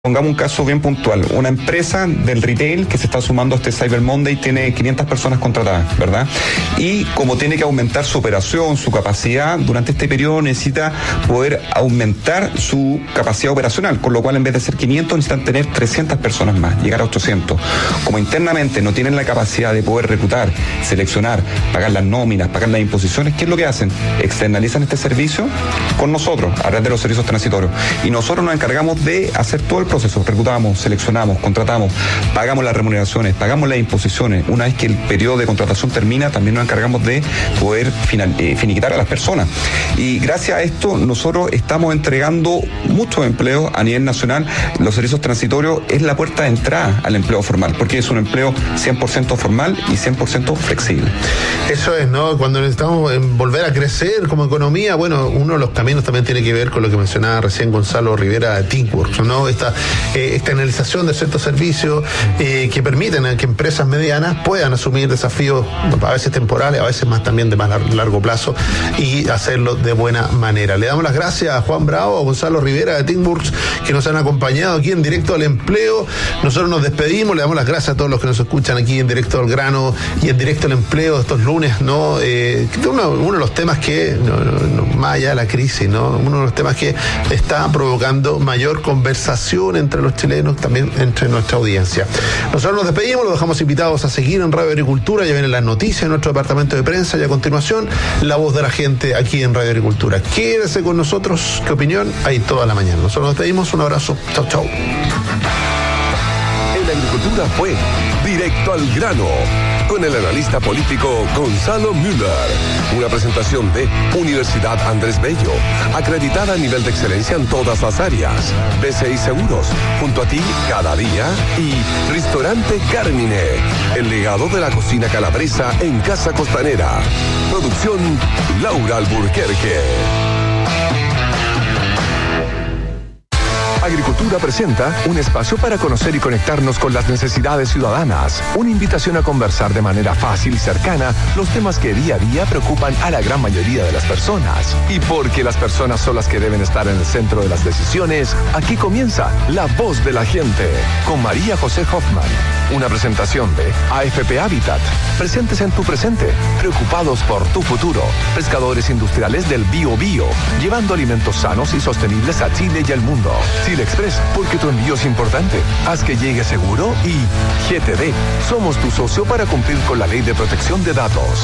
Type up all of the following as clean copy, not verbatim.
Pongamos un caso bien puntual. Una empresa del retail que se está sumando a este Cyber Monday tiene 500 personas contratadas, ¿verdad? Y como tiene que aumentar su operación, su capacidad, durante este periodo necesita poder aumentar su capacidad operacional, con lo cual en vez de ser 500 necesitan tener 300 personas más, llegar a 800. Como internamente no tienen la capacidad de poder reclutar, seleccionar, pagar las nóminas, pagar las imposiciones, ¿qué es lo que hacen? Externalizan este servicio con nosotros, a través de los servicios transitorios. Y nosotros nos encargamos de hacer todo el proceso, reclutamos, seleccionamos, contratamos, pagamos las remuneraciones, pagamos las imposiciones. Una vez que el periodo de contratación termina, también nos encargamos de poder finiquitar a las personas. Y gracias a esto, nosotros estamos entregando muchos empleos a nivel nacional. Los servicios transitorios es la puerta de entrada al empleo formal, porque es un empleo 100% formal y 100% flexible. Eso es, ¿no? Cuando necesitamos volver a crecer como economía, bueno, uno de los caminos también tiene que ver con lo que mencionaba recién Gonzalo Rivera de ThinkWorks, ¿no? Esta externalización de ciertos servicios que permiten a que empresas medianas puedan asumir desafíos a veces temporales, a veces más también de más largo plazo, y hacerlo de buena manera. Le damos las gracias a Juan Bravo, a Gonzalo Rivera de ThinkWorks, que nos han acompañado aquí en Directo al Empleo. Nosotros nos despedimos, le damos las gracias a todos los que nos escuchan aquí en Directo al Grano y en Directo al Empleo estos lunes, ¿no? Uno de los temas que, más allá de la crisis, ¿no? Uno de los temas que está provocando mayor conversación entre los chilenos, también entre nuestra audiencia. Nosotros nos despedimos, los dejamos invitados a seguir en Radio Agricultura. Ya vienen las noticias de nuestro departamento de prensa y a continuación la voz de la gente aquí en Radio Agricultura. Quédese con nosotros, ¿qué opinión? Hay toda la mañana. Nosotros nos despedimos, un abrazo, chau chau. En la agricultura fue Directo al Grano, con el analista político Gonzalo Müller. Una presentación de Universidad Andrés Bello, acreditada a nivel de excelencia en todas las áreas. BCI Seguros, junto a ti cada día. Y Restaurante Carmine, el legado de la cocina calabresa en Casa Costanera. Producción Laura Alburquerque. Agricultura presenta un espacio para conocer y conectarnos con las necesidades ciudadanas. Una invitación a conversar de manera fácil y cercana los temas que día a día preocupan a la gran mayoría de las personas. Y porque las personas son las que deben estar en el centro de las decisiones, aquí comienza La Voz de la Gente, con María José Hoffman. Una presentación de AFP Habitat. Presentes en tu presente, preocupados por tu futuro. Pescadores industriales del Bio Bio, llevando alimentos sanos y sostenibles a Chile y al mundo. Chile Express, porque tu envío es importante. Haz que llegue seguro. Y GTD, somos tu socio para cumplir con la Ley de Protección de Datos.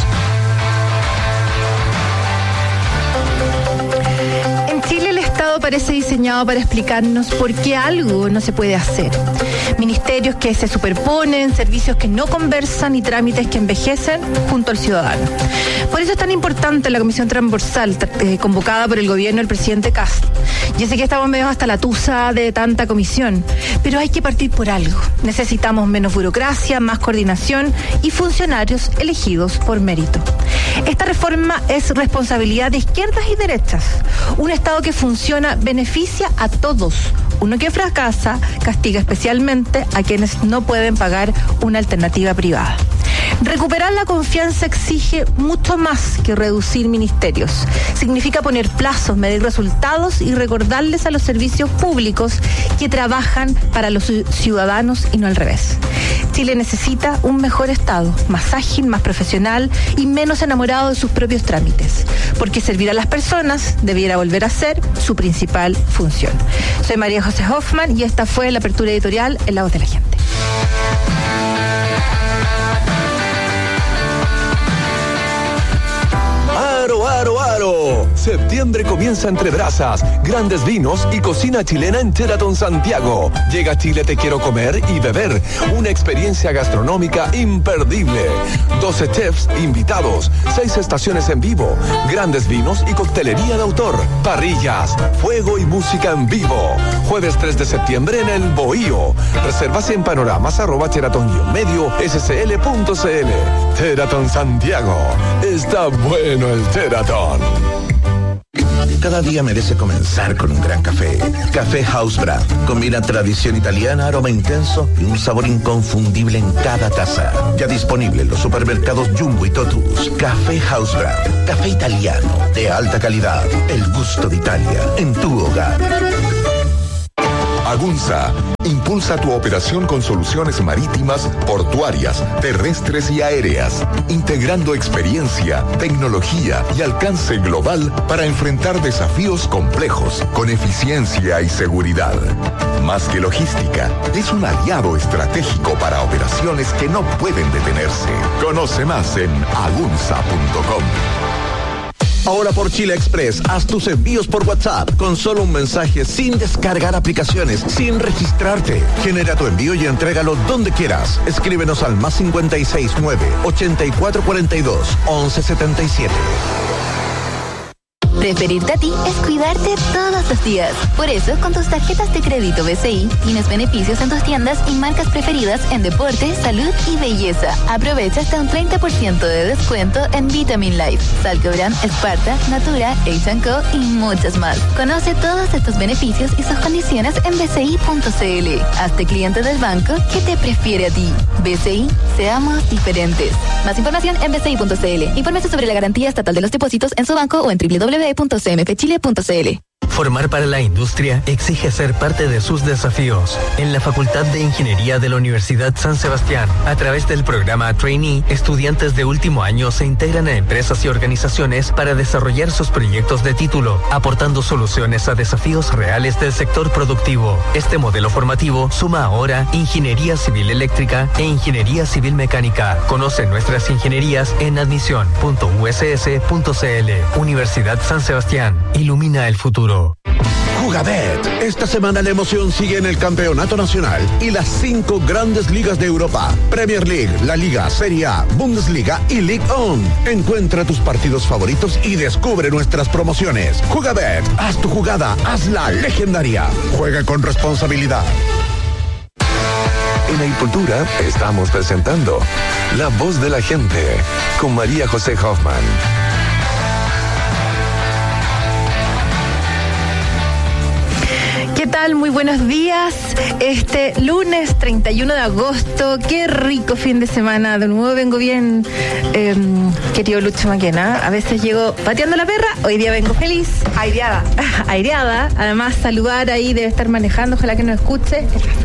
En Chile el Estado parece diseñado para explicarnos por qué algo no se puede hacer. Ministerios que se superponen, servicios que no conversan y trámites que envejecen junto al ciudadano. Por eso es tan importante la comisión transversal convocada por el gobierno del presidente Kast. Yo sé que estamos medio hasta la tusa de tanta comisión, pero hay que partir por algo. Necesitamos menos burocracia, más coordinación y funcionarios elegidos por mérito. Esta reforma es responsabilidad de izquierdas y derechas. Un Estado que funciona beneficia a todos. Uno que fracasa castiga especialmente a quienes no pueden pagar una alternativa privada. Recuperar la confianza exige mucho más que reducir ministerios. Significa poner plazos, medir resultados y recordarles a los servicios públicos que trabajan para los ciudadanos y no al revés. Chile necesita un mejor Estado, más ágil, más profesional y menos enamorado de sus propios trámites, porque servir a las personas debiera volver a ser su principal función. Soy María José Hoffman y esta fue la apertura editorial en La Voz de la Gente. ¡Aro! Septiembre comienza entre brasas, grandes vinos y cocina chilena en Sheraton Santiago. Llega a Chile Te Quiero Comer y Beber, una experiencia gastronómica imperdible. 12 chefs invitados, 6 estaciones en vivo, grandes vinos y coctelería de autor, parrillas, fuego y música en vivo. Jueves 3 de septiembre en el Bohío. Reservas en panoramas @sheraton-scl.cl. Sheraton Santiago. Está bueno el Sheraton. Cada día merece comenzar con un gran café. Café House Brand. Combina tradición italiana, aroma intenso y un sabor inconfundible en cada taza. Ya disponible en los supermercados Jumbo y Totus. Café House Brand. Café italiano de alta calidad. El gusto de Italia en tu hogar. Agunza impulsa tu operación con soluciones marítimas, portuarias, terrestres y aéreas, integrando experiencia, tecnología y alcance global para enfrentar desafíos complejos con eficiencia y seguridad. Más que logística, es un aliado estratégico para operaciones que no pueden detenerse. Conoce más en agunza.com. Ahora por Chile Express, haz tus envíos por WhatsApp con solo un mensaje, sin descargar aplicaciones, sin registrarte. Genera tu envío y entrégalo donde quieras. Escríbenos al +569 8442 1177. Preferirte a ti es cuidarte todos los días. Por eso, con tus tarjetas de crédito BCI, tienes beneficios en tus tiendas y marcas preferidas en deporte, salud y belleza. Aprovecha hasta un 30% de descuento en Vitamin Life, Salcobran, Esparta, Natura, H&Co y muchas más. Conoce todos estos beneficios y sus condiciones en bci.cl. Hazte cliente del banco que te prefiere a ti. BCI, seamos diferentes. Más información en bci.cl. Infórmese sobre la garantía estatal de los depósitos en su banco o en www.cmfchile.cl. Formar para la industria exige ser parte de sus desafíos. En la Facultad de Ingeniería de la Universidad San Sebastián, a través del programa Trainee, estudiantes de último año se integran a empresas y organizaciones para desarrollar sus proyectos de título, aportando soluciones a desafíos reales del sector productivo. Este modelo formativo suma ahora Ingeniería Civil Eléctrica e Ingeniería Civil Mecánica. Conoce nuestras ingenierías en admisión.uss.cl. Universidad San Sebastián. Ilumina el futuro. Jugabet. Esta semana la emoción sigue en el Campeonato Nacional y las 5 grandes ligas de Europa: Premier League, La Liga, Serie A, Bundesliga y Ligue 1. Encuentra tus partidos favoritos y descubre nuestras promociones. Jugabet. Haz tu jugada, hazla legendaria. Juega con responsabilidad. En Agricultura estamos presentando La Voz de la Gente con María José Hoffman. ¿Qué tal? Muy buenos días. Este lunes 31 de agosto, qué rico fin de semana. De nuevo vengo bien, querido Lucho Maquena. A veces llego pateando la perra, hoy día vengo feliz. Aireada. Además, saludar ahí, debe estar manejando, ojalá que nos escuche.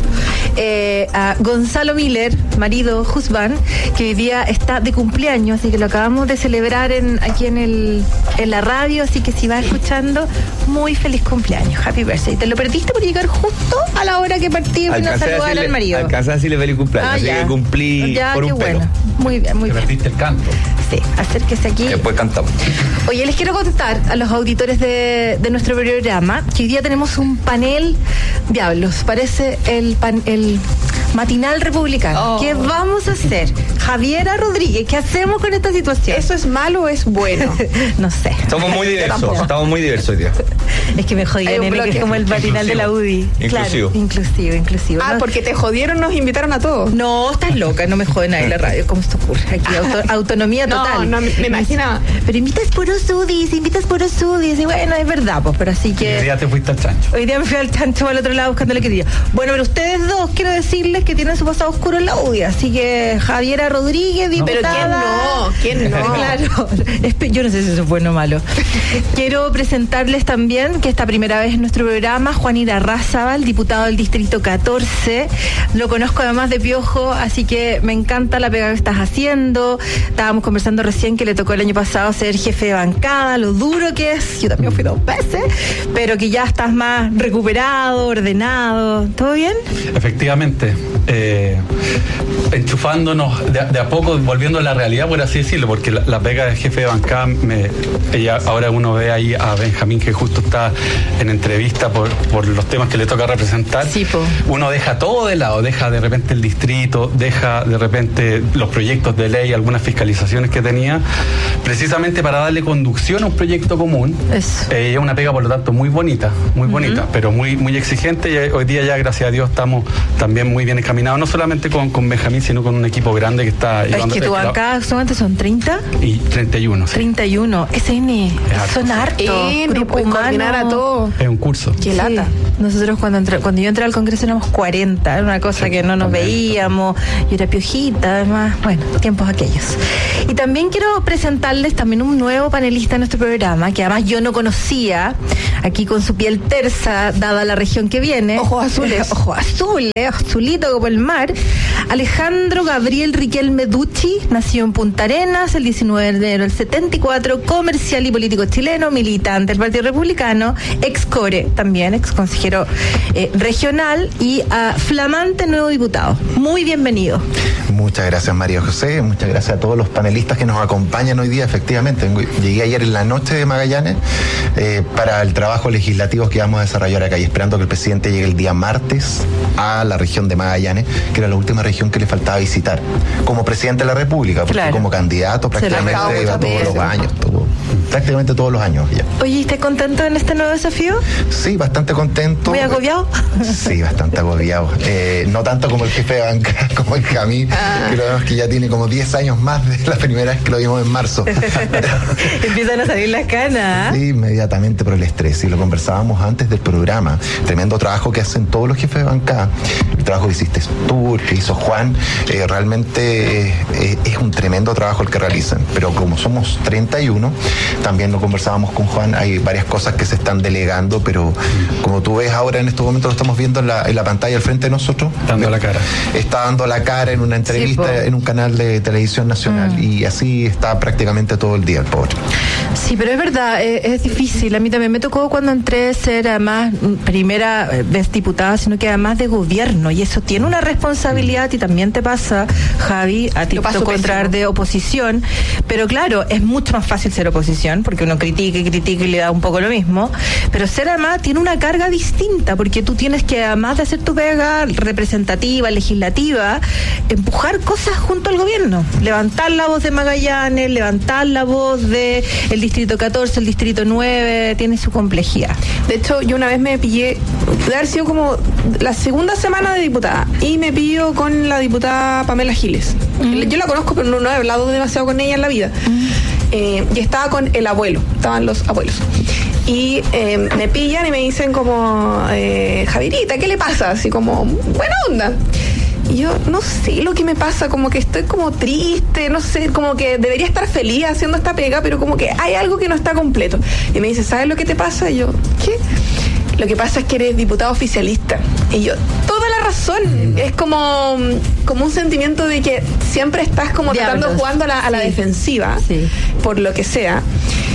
A Gonzalo Miller, marido, husband, que hoy día está de cumpleaños, así que lo acabamos de celebrar aquí en la radio, así que si vas escuchando, muy feliz cumpleaños, happy birthday. Te lo perdiste por llegar justo a la hora que partimos y nos saludar al marido. Alcanza a decirle feliz cumpleaños, así que cumplí ya, por un pelo. Bueno. Muy bien, muy bien. Te perdiste el canto. Sí, acérquese aquí. Después cantamos. Oye, les quiero contar a los auditores de nuestro programa que hoy día tenemos un panel, diablos, parece el matinal republicano. ¿Qué vamos a hacer? Javiera Rodríguez, ¿qué hacemos con esta situación? ¿Eso es malo o es bueno? No sé. Estamos muy diversos hoy día. Es que me jodieron, que es como el matinal de la UDI. Inclusivo. Claro, inclusivo. Ah, porque te jodieron, nos invitaron a todos. No, estás loca, no me jode nadie la radio. ¿Cómo se ocurre? Aquí autonomía total. No, me imaginaba. Pero invitas puros UDIs. Y bueno, es verdad, pues, pero así que... Hoy día te fuiste al chancho. Hoy día me fui al chancho al otro lado buscándole que quería. Bueno, pero ustedes dos, quiero decirles que tienen su pasado oscuro en la UDI, así que Javiera Rodríguez, diputada... ¿Quién no? Claro, yo no sé si eso es bueno o malo. Quiero presentarles también que esta primera vez en nuestro programa, Juan Irarrázaval, diputado del Distrito 14. Lo conozco además de Piojo, así que me encanta la pega que estás haciendo. Estábamos conversando recién que le tocó el año pasado ser jefe de bancada, lo duro que es. Yo también fui 2 veces, pero que ya estás más recuperado, ordenado. ¿Todo bien? Efectivamente. Enchufándonos de a poco, volviendo a la realidad, por así decirlo, porque la pega de jefe de bancada, ahora uno ve ahí a Benjamín, que justo está en entrevista por los temas que le toca representar. Sí, uno deja todo de lado, deja de repente el distrito, deja de repente los proyectos de ley, algunas fiscalizaciones que tenía, precisamente para darle conducción a un proyecto común. Es una pega, por lo tanto, muy bonita, pero muy, muy exigente, y hoy día ya, gracias a Dios, estamos también muy bien encaminados, no solamente con Benjamín, sino con un equipo grande que está llevando. Es que tu bancada solamente son 30 y 31. Sí. 31. SN, son hartos. Grupo humano. Coordinar a todo. Es un curso. Qué lata. Nosotros cuando yo entré al Congreso éramos 40, era una cosa que no nos veíamos, yo era piojita, además, bueno, tiempos aquellos. Y también quiero presentarles también un nuevo panelista en nuestro programa, que además yo no conocía, aquí con su piel tersa, dada la región que viene. Ojos azules. Ojos azules, azulito como el mar. Alejandro Gabriel Riquelme Ducci, nació en Punta Arenas el 19 de enero del 74, comercial y político chileno, militante del Partido Republicano, ex core también, ex consejero regional y flamante nuevo diputado. Muy bienvenido. Muchas gracias, María José, muchas gracias a todos los panelistas que nos acompañan hoy día. Efectivamente, llegué ayer en la noche de Magallanes para el trabajo legislativo que vamos a desarrollar acá y esperando que el presidente llegue el día martes a la región de Magallanes, que era la última región que le faltaba visitar como presidente de la República, porque claro, como candidato prácticamente iba todos los años, prácticamente todos los años ya. Oye, ¿estás contento en este nuevo desafío? Sí, bastante contento. ¿Muy agobiado? Sí, bastante agobiado. No tanto como el jefe de banca, como el Camí, que lo vemos que ya tiene como 10 años más de la primera vez que lo vimos en marzo. Empiezan a salir las canas. Sí, inmediatamente por el estrés. Y lo conversábamos antes del programa. Tremendo trabajo que hacen todos los jefes de banca. El trabajo que hiciste tú, que hizo Juan, realmente es un tremendo trabajo el que realizan. Pero como somos 31, también lo conversábamos con Juan, hay varias cosas que se están delegando, pero como tú ves ahora en estos momentos lo estamos viendo en la pantalla al frente de nosotros. Dando la cara. Está dando la cara en una entrevista en un canal de televisión nacional y así está prácticamente todo el día el pobre. Sí, pero es verdad, es difícil. A mí también me tocó cuando entré a ser además primera vez diputada, sino que además de gobierno, y eso tiene una responsabilidad y también te pasa, Javi, a ti te tocó entrar de oposición, pero claro, es mucho más fácil ser oposición, porque uno critica y le da un poco lo mismo, pero ser además tiene una carga distinta, porque tú tienes que, además de hacer tu pega representativa, legislativa, empujar cosas junto al gobierno, levantar la voz de Magallanes, levantar la voz de el distrito 14, el distrito 9, tiene su complejidad. De hecho, yo una vez me pillé, de haber sido como la segunda semana de diputada, y me pillo con la diputada Pamela Giles. Yo la conozco, pero no he hablado demasiado con ella en la vida. Y estaba con el abuelo, estaban los abuelos. Y me pillan y me dicen como, Javierita, ¿qué le pasa? Así como, buena onda. Y yo no sé lo que me pasa, como que estoy como triste, no sé, como que debería estar feliz haciendo esta pega, pero como que hay algo que no está completo. Y me dice, ¿sabes lo que te pasa? Y yo, ¿qué? Lo que pasa es que eres diputado oficialista. Y yo, toda la razón. Es como un sentimiento de que siempre estás como tratando, jugando a la defensiva, por lo que sea.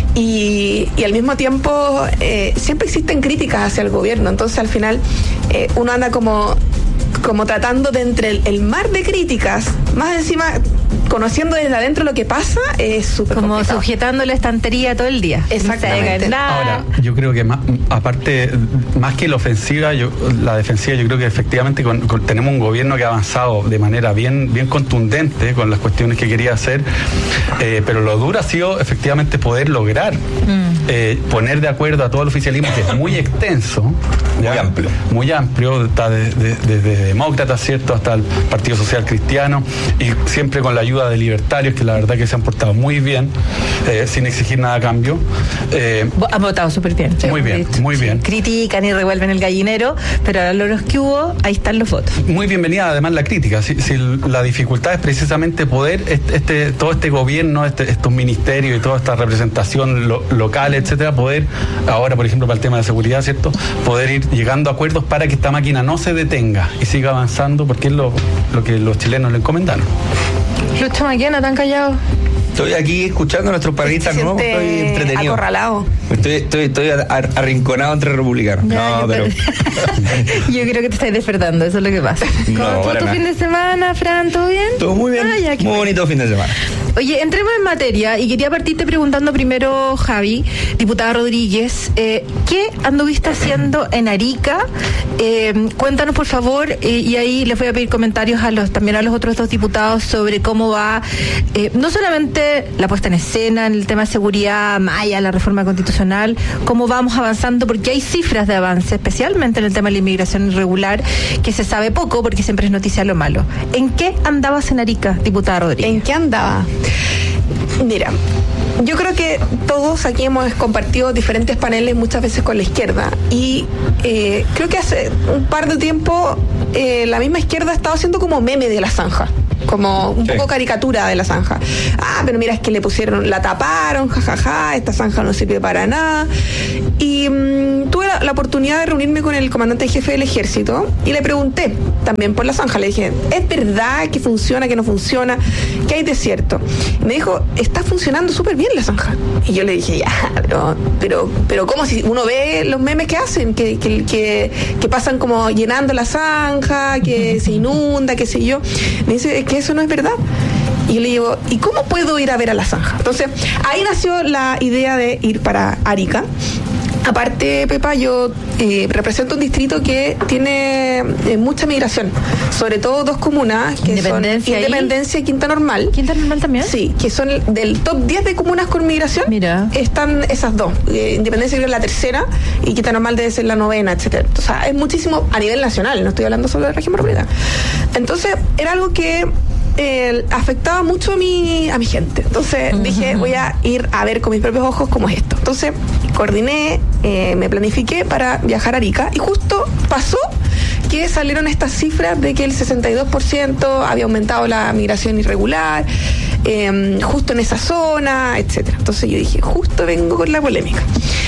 Y al mismo tiempo siempre existen críticas hacia el gobierno. Entonces al final uno anda como tratando de entre el mar de críticas, más encima conociendo desde adentro lo que pasa, es súper complicado. Como sujetando la estantería todo el día. Exactamente. Ahora, yo creo que aparte, más que la ofensiva, la defensiva, yo creo que efectivamente tenemos un gobierno que ha avanzado de manera bien contundente con las cuestiones que quería hacer, pero lo duro ha sido efectivamente poder lograr poner de acuerdo a todo el oficialismo, que es muy extenso, muy amplio, está desde demócratas, ¿cierto?, hasta el Partido Social Cristiano, y siempre con la ayuda de libertarios, que la verdad que se han portado muy bien, sin exigir nada a cambio. Han votado súper bien. Muy bien, muy bien. Critican y revuelven el gallinero, pero a los que hubo, ahí están los votos. Muy bienvenida además la crítica. Si la dificultad es precisamente poder, todo este gobierno, estos ministerios y toda esta representación local, etcétera, poder, ahora por ejemplo para el tema de seguridad, ¿cierto?, poder ir llegando a acuerdos para que esta máquina no se detenga y siga avanzando, porque es lo que los chilenos le encomendaron. Lucho Maquena, tan callado. Estoy aquí escuchando a nuestros panelistas nuevos, estoy entretenido. Acorralado. Estoy arrinconado entre republicanos. Ya, pero yo creo que te estás despertando, eso es lo que pasa. ¿Cómo fue tu fin de semana, Fran? ¿Todo bien? Todo muy bien. Muy bonito fin de semana. Oye, entremos en materia y quería partirte preguntando primero, Javi, diputada Rodríguez, ¿qué anduviste haciendo en Arica? Cuéntanos, por favor, y ahí les voy a pedir comentarios también a los otros dos diputados sobre cómo va, no solamente importante la puesta en escena en el tema de seguridad, más allá de la reforma constitucional, cómo vamos avanzando, porque hay cifras de avance, especialmente en el tema de la inmigración irregular, que se sabe poco porque siempre es noticia lo malo. ¿En qué andabas en Arica, diputada Rodríguez? ¿En qué andaba? Mira, yo creo que todos aquí hemos compartido diferentes paneles muchas veces con la izquierda y creo que hace un par de tiempo la misma izquierda ha estado haciendo como meme de la zanja, como un poco caricatura de la zanja. Pero mira, es que la taparon, jajaja, esta zanja no sirve para nada. Y tuve la oportunidad de reunirme con el comandante en jefe del ejército y le pregunté también por la zanja. Le dije, ¿es verdad que funciona, que no funciona? ¿Qué hay de cierto? Y me dijo, está funcionando súper bien la zanja. Y yo le dije, pero ¿cómo? Si uno ve los memes que hacen, que pasan como llenando la zanja, que se inunda, qué sé yo. Me dice, es que eso no es verdad. Y yo le digo, ¿y cómo puedo ir a ver a la zanja? Entonces, ahí nació la idea de ir para Arica. Aparte, Pepa, yo represento un distrito que tiene mucha migración, sobre todo dos comunas, que son Independencia y Quinta Normal. ¿Quinta Normal también? Sí, que son del top 10 de comunas con migración. Mira. Están esas dos. Independencia es la tercera y Quinta Normal debe ser la novena, etcétera. O sea, es muchísimo a nivel nacional, no estoy hablando solo de la región metropolitana. Entonces, era algo que afectaba mucho a mi gente. Entonces dije, voy a ir a ver con mis propios ojos cómo es esto. Entonces coordiné, me planifiqué para viajar a Arica y justo pasó que salieron estas cifras de que el 62% había aumentado la migración irregular, justo en esa zona, etcétera. Entonces yo dije, justo vengo con la polémica.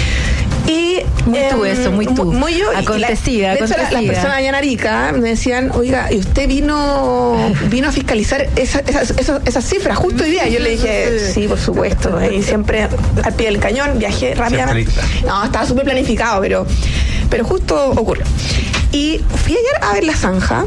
Y muy tú eso, muy tú. Muy yo. Acontecida, de hecho, las personas allá en Arica me decían, oiga, ¿y usted vino a fiscalizar esas cifras justo hoy día? Yo le dije, sí, por supuesto. Y siempre al pie del cañón, viajé rápidamente. No, estaba súper planificado, pero justo ocurrió. Y fui ayer a ver la zanja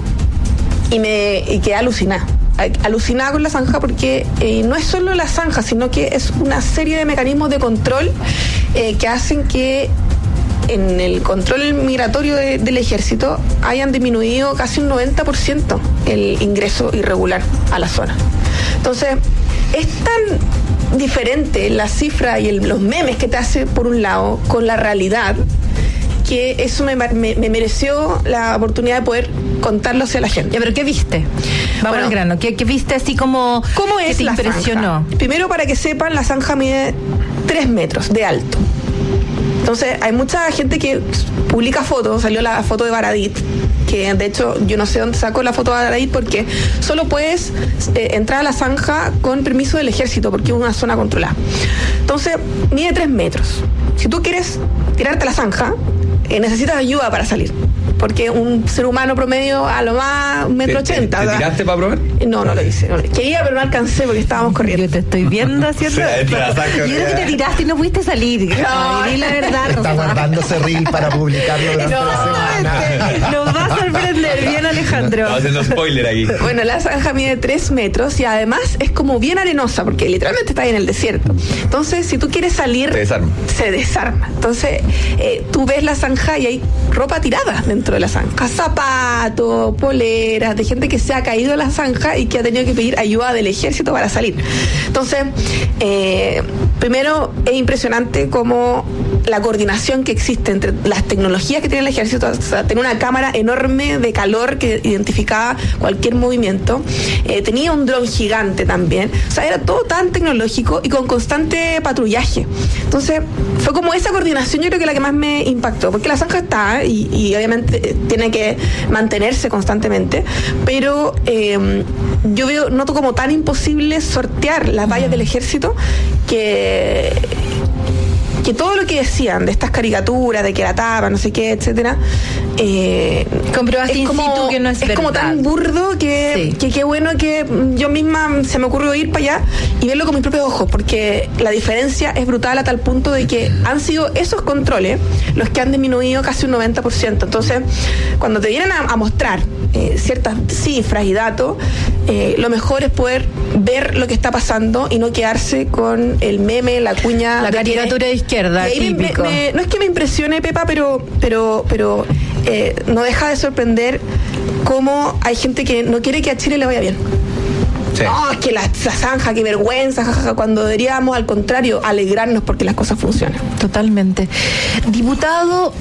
y quedé alucinada con la zanja porque no es solo la zanja, sino que es una serie de mecanismos de control que hacen que en el control migratorio del ejército hayan disminuido casi un 90% el ingreso irregular a la zona. Entonces, es tan diferente la cifra y los memes que te hace por un lado con la realidad, que eso me mereció la oportunidad de poder contarlo hacia la gente. Ya, pero ¿qué viste? Vamos al grano. ¿Qué viste así como? ¿Cómo es te la impresionó? Zanja? Primero, para que sepan, la zanja mide 3 metros de alto. Entonces, hay mucha gente que publica fotos. Salió la foto de Baradit, que de hecho yo no sé dónde sacó la foto de Baradit porque solo puedes entrar a la zanja con permiso del ejército porque es una zona controlada. Entonces, mide 3 metros. Si tú quieres tirarte a la zanja, necesitas ayuda para salir. Porque un ser humano promedio a lo más 1,80 m. ¿Te tiraste para probar? No lo hice. Quería, pero no alcancé porque estábamos corriendo. Yo te estoy viendo haciendo esto. Yo creo que te tiraste y no pudiste salir. No, di la verdad. Está guardándose reel para publicarlo durante la semana. Nos va a sorprender. Bien, Alejandro. Estamos haciendo spoiler aquí. Bueno, la zanja mide 3 metros y además es como bien arenosa porque literalmente está ahí en el desierto. Entonces, si tú quieres salir, se desarma. Entonces, tú ves la zanja y hay ropa tirada dentro de la zanja, zapatos, poleras, de gente que se ha caído en la zanja y que ha tenido que pedir ayuda del ejército para salir. Entonces, primero es impresionante cómo la coordinación que existe entre las tecnologías que tiene el ejército, o sea, tenía una cámara enorme de calor que identificaba cualquier movimiento, tenía un dron gigante también, o sea, era todo tan tecnológico y con constante patrullaje. Entonces, fue como esa coordinación, yo creo que la que más me impactó, porque la zanja está y obviamente tiene que mantenerse constantemente, pero yo noto como tan imposible sortear las vallas del ejército que todo lo que decían de estas caricaturas, de que la tapa, no sé qué, etcétera, comprobaste in situ que no es verdad. Es como tan burdo que qué bueno que yo misma se me ocurrió ir para allá y verlo con mis propios ojos, porque la diferencia es brutal a tal punto de que han sido esos controles los que han disminuido casi un 90%. Entonces, cuando te vienen a mostrar ciertas cifras y datos, lo mejor es poder ver lo que está pasando y no quedarse con el meme, la cuña, la caricatura de izquierda, típico. No es que me impresione, Pepa, pero no deja de sorprender cómo hay gente que no quiere que a Chile le vaya bien. Sí. No, es que la zanja, qué vergüenza, jajaja, cuando deberíamos, al contrario, alegrarnos porque las cosas funcionan. Totalmente. Diputado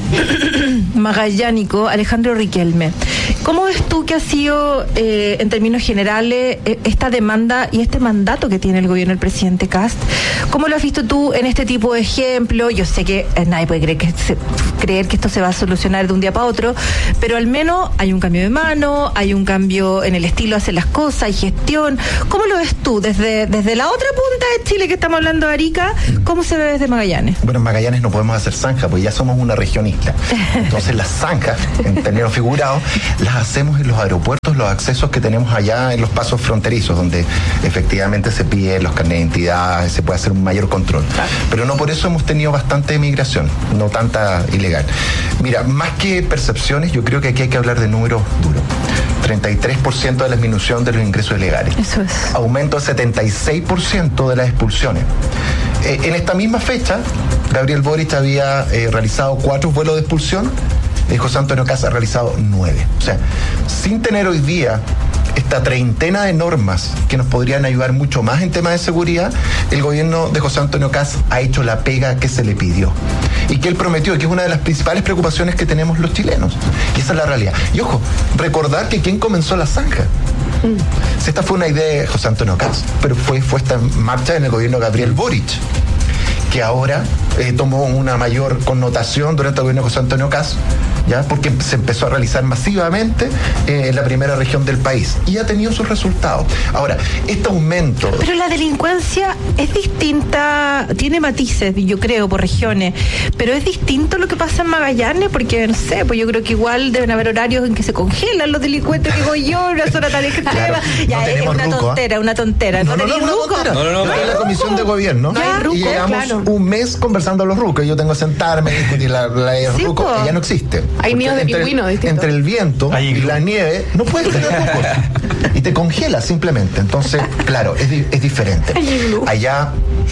magallánico Alejandro Riquelme, ¿cómo ves tú que ha sido, en términos generales, esta demanda y este mandato que tiene el gobierno del presidente Kast? ¿Cómo lo has visto tú en este tipo de ejemplo? Yo sé que nadie puede creer que esto se va a solucionar de un día para otro, pero al menos hay un cambio de mano, hay un cambio en el estilo de hacer las cosas, hay gestión. ¿Cómo lo ves tú desde la otra punta de Chile que estamos hablando de Arica? ¿Cómo se ve desde Magallanes? Bueno, en Magallanes no podemos hacer zanja, porque ya somos una región isla. Entonces las zanjas, en términos figurados, las hacemos en los aeropuertos, los accesos que tenemos allá en los pasos fronterizos, donde efectivamente se piden los carnets de identidad, se puede hacer un mayor control. Pero no por eso hemos tenido bastante migración, no tanta ilegal. Mira, más que percepciones, yo creo que aquí hay que hablar de números duros. 33% de la disminución de los ingresos ilegales. Eso es. Aumento de 76% de las expulsiones. En esta misma fecha, Gabriel Boric había realizado 4 vuelos de expulsión, José Antonio Kast ha realizado 9. O sea, sin tener hoy día esta treintena de normas que nos podrían ayudar mucho más en temas de seguridad, el gobierno de José Antonio Kast ha hecho la pega que se le pidió y que él prometió, que es una de las principales preocupaciones que tenemos los chilenos. Y esa es la realidad. Y ojo, recordar que ¿quién comenzó la zanja? Esta fue una idea de José Antonio Kast, pero fue esta en marcha en el gobierno de Gabriel Boric, que ahora tomó una mayor connotación durante el gobierno de José Antonio Kast, ¿ya? Porque se empezó a realizar masivamente en la primera región del país y ha tenido sus resultados. Ahora, este aumento... Pero la delincuencia es distinta, tiene matices, yo creo, por regiones, pero es distinto lo que pasa en Magallanes, porque, no sé, pues yo creo que igual deben haber horarios en que se congelan los delincuentes, digo yo, una zona tan extrema. Claro, ya, no es una ruco, tontera, una tontera. No, es la comisión de gobierno. Ruco, y llevamos un mes conversando a los rucos. Yo tengo que sentarme y discutir la sí, ruco, que ya no existe. Hay nidos de pingüino distintos. Entre el viento y la nieve no puedes tener rucos. Y te congela simplemente. Entonces, claro, es diferente. Allá,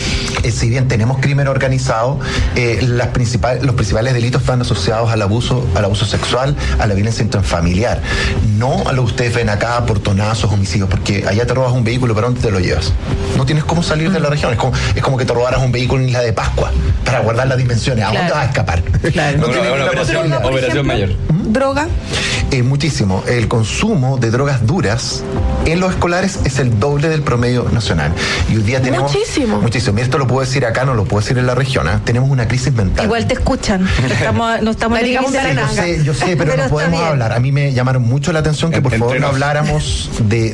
si bien tenemos crimen organizado, los principales delitos están asociados al abuso sexual, a la violencia intrafamiliar. No a lo que ustedes ven acá, portonazos, homicidios, porque allá te robas un vehículo, ¿para dónde te lo llevas? No tienes cómo salir de la región. Es como que te robaras un vehículo en Isla de Pascua para guardar las dimensiones. ¿A dónde vas a escapar? Claro. No tienes una operación mayor. ¿Droga? Muchísimo. El consumo de drogas duras en los escolares es el doble del promedio nacional. Y hoy día tenemos... Muchísimo. Mira, esto lo puedo decir acá, no lo puedo decir en la región. Tenemos una crisis mental. Igual te escuchan. No estamos yo sé, pero no podemos hablar. A mí me llamaron mucho la atención que por favor no habláramos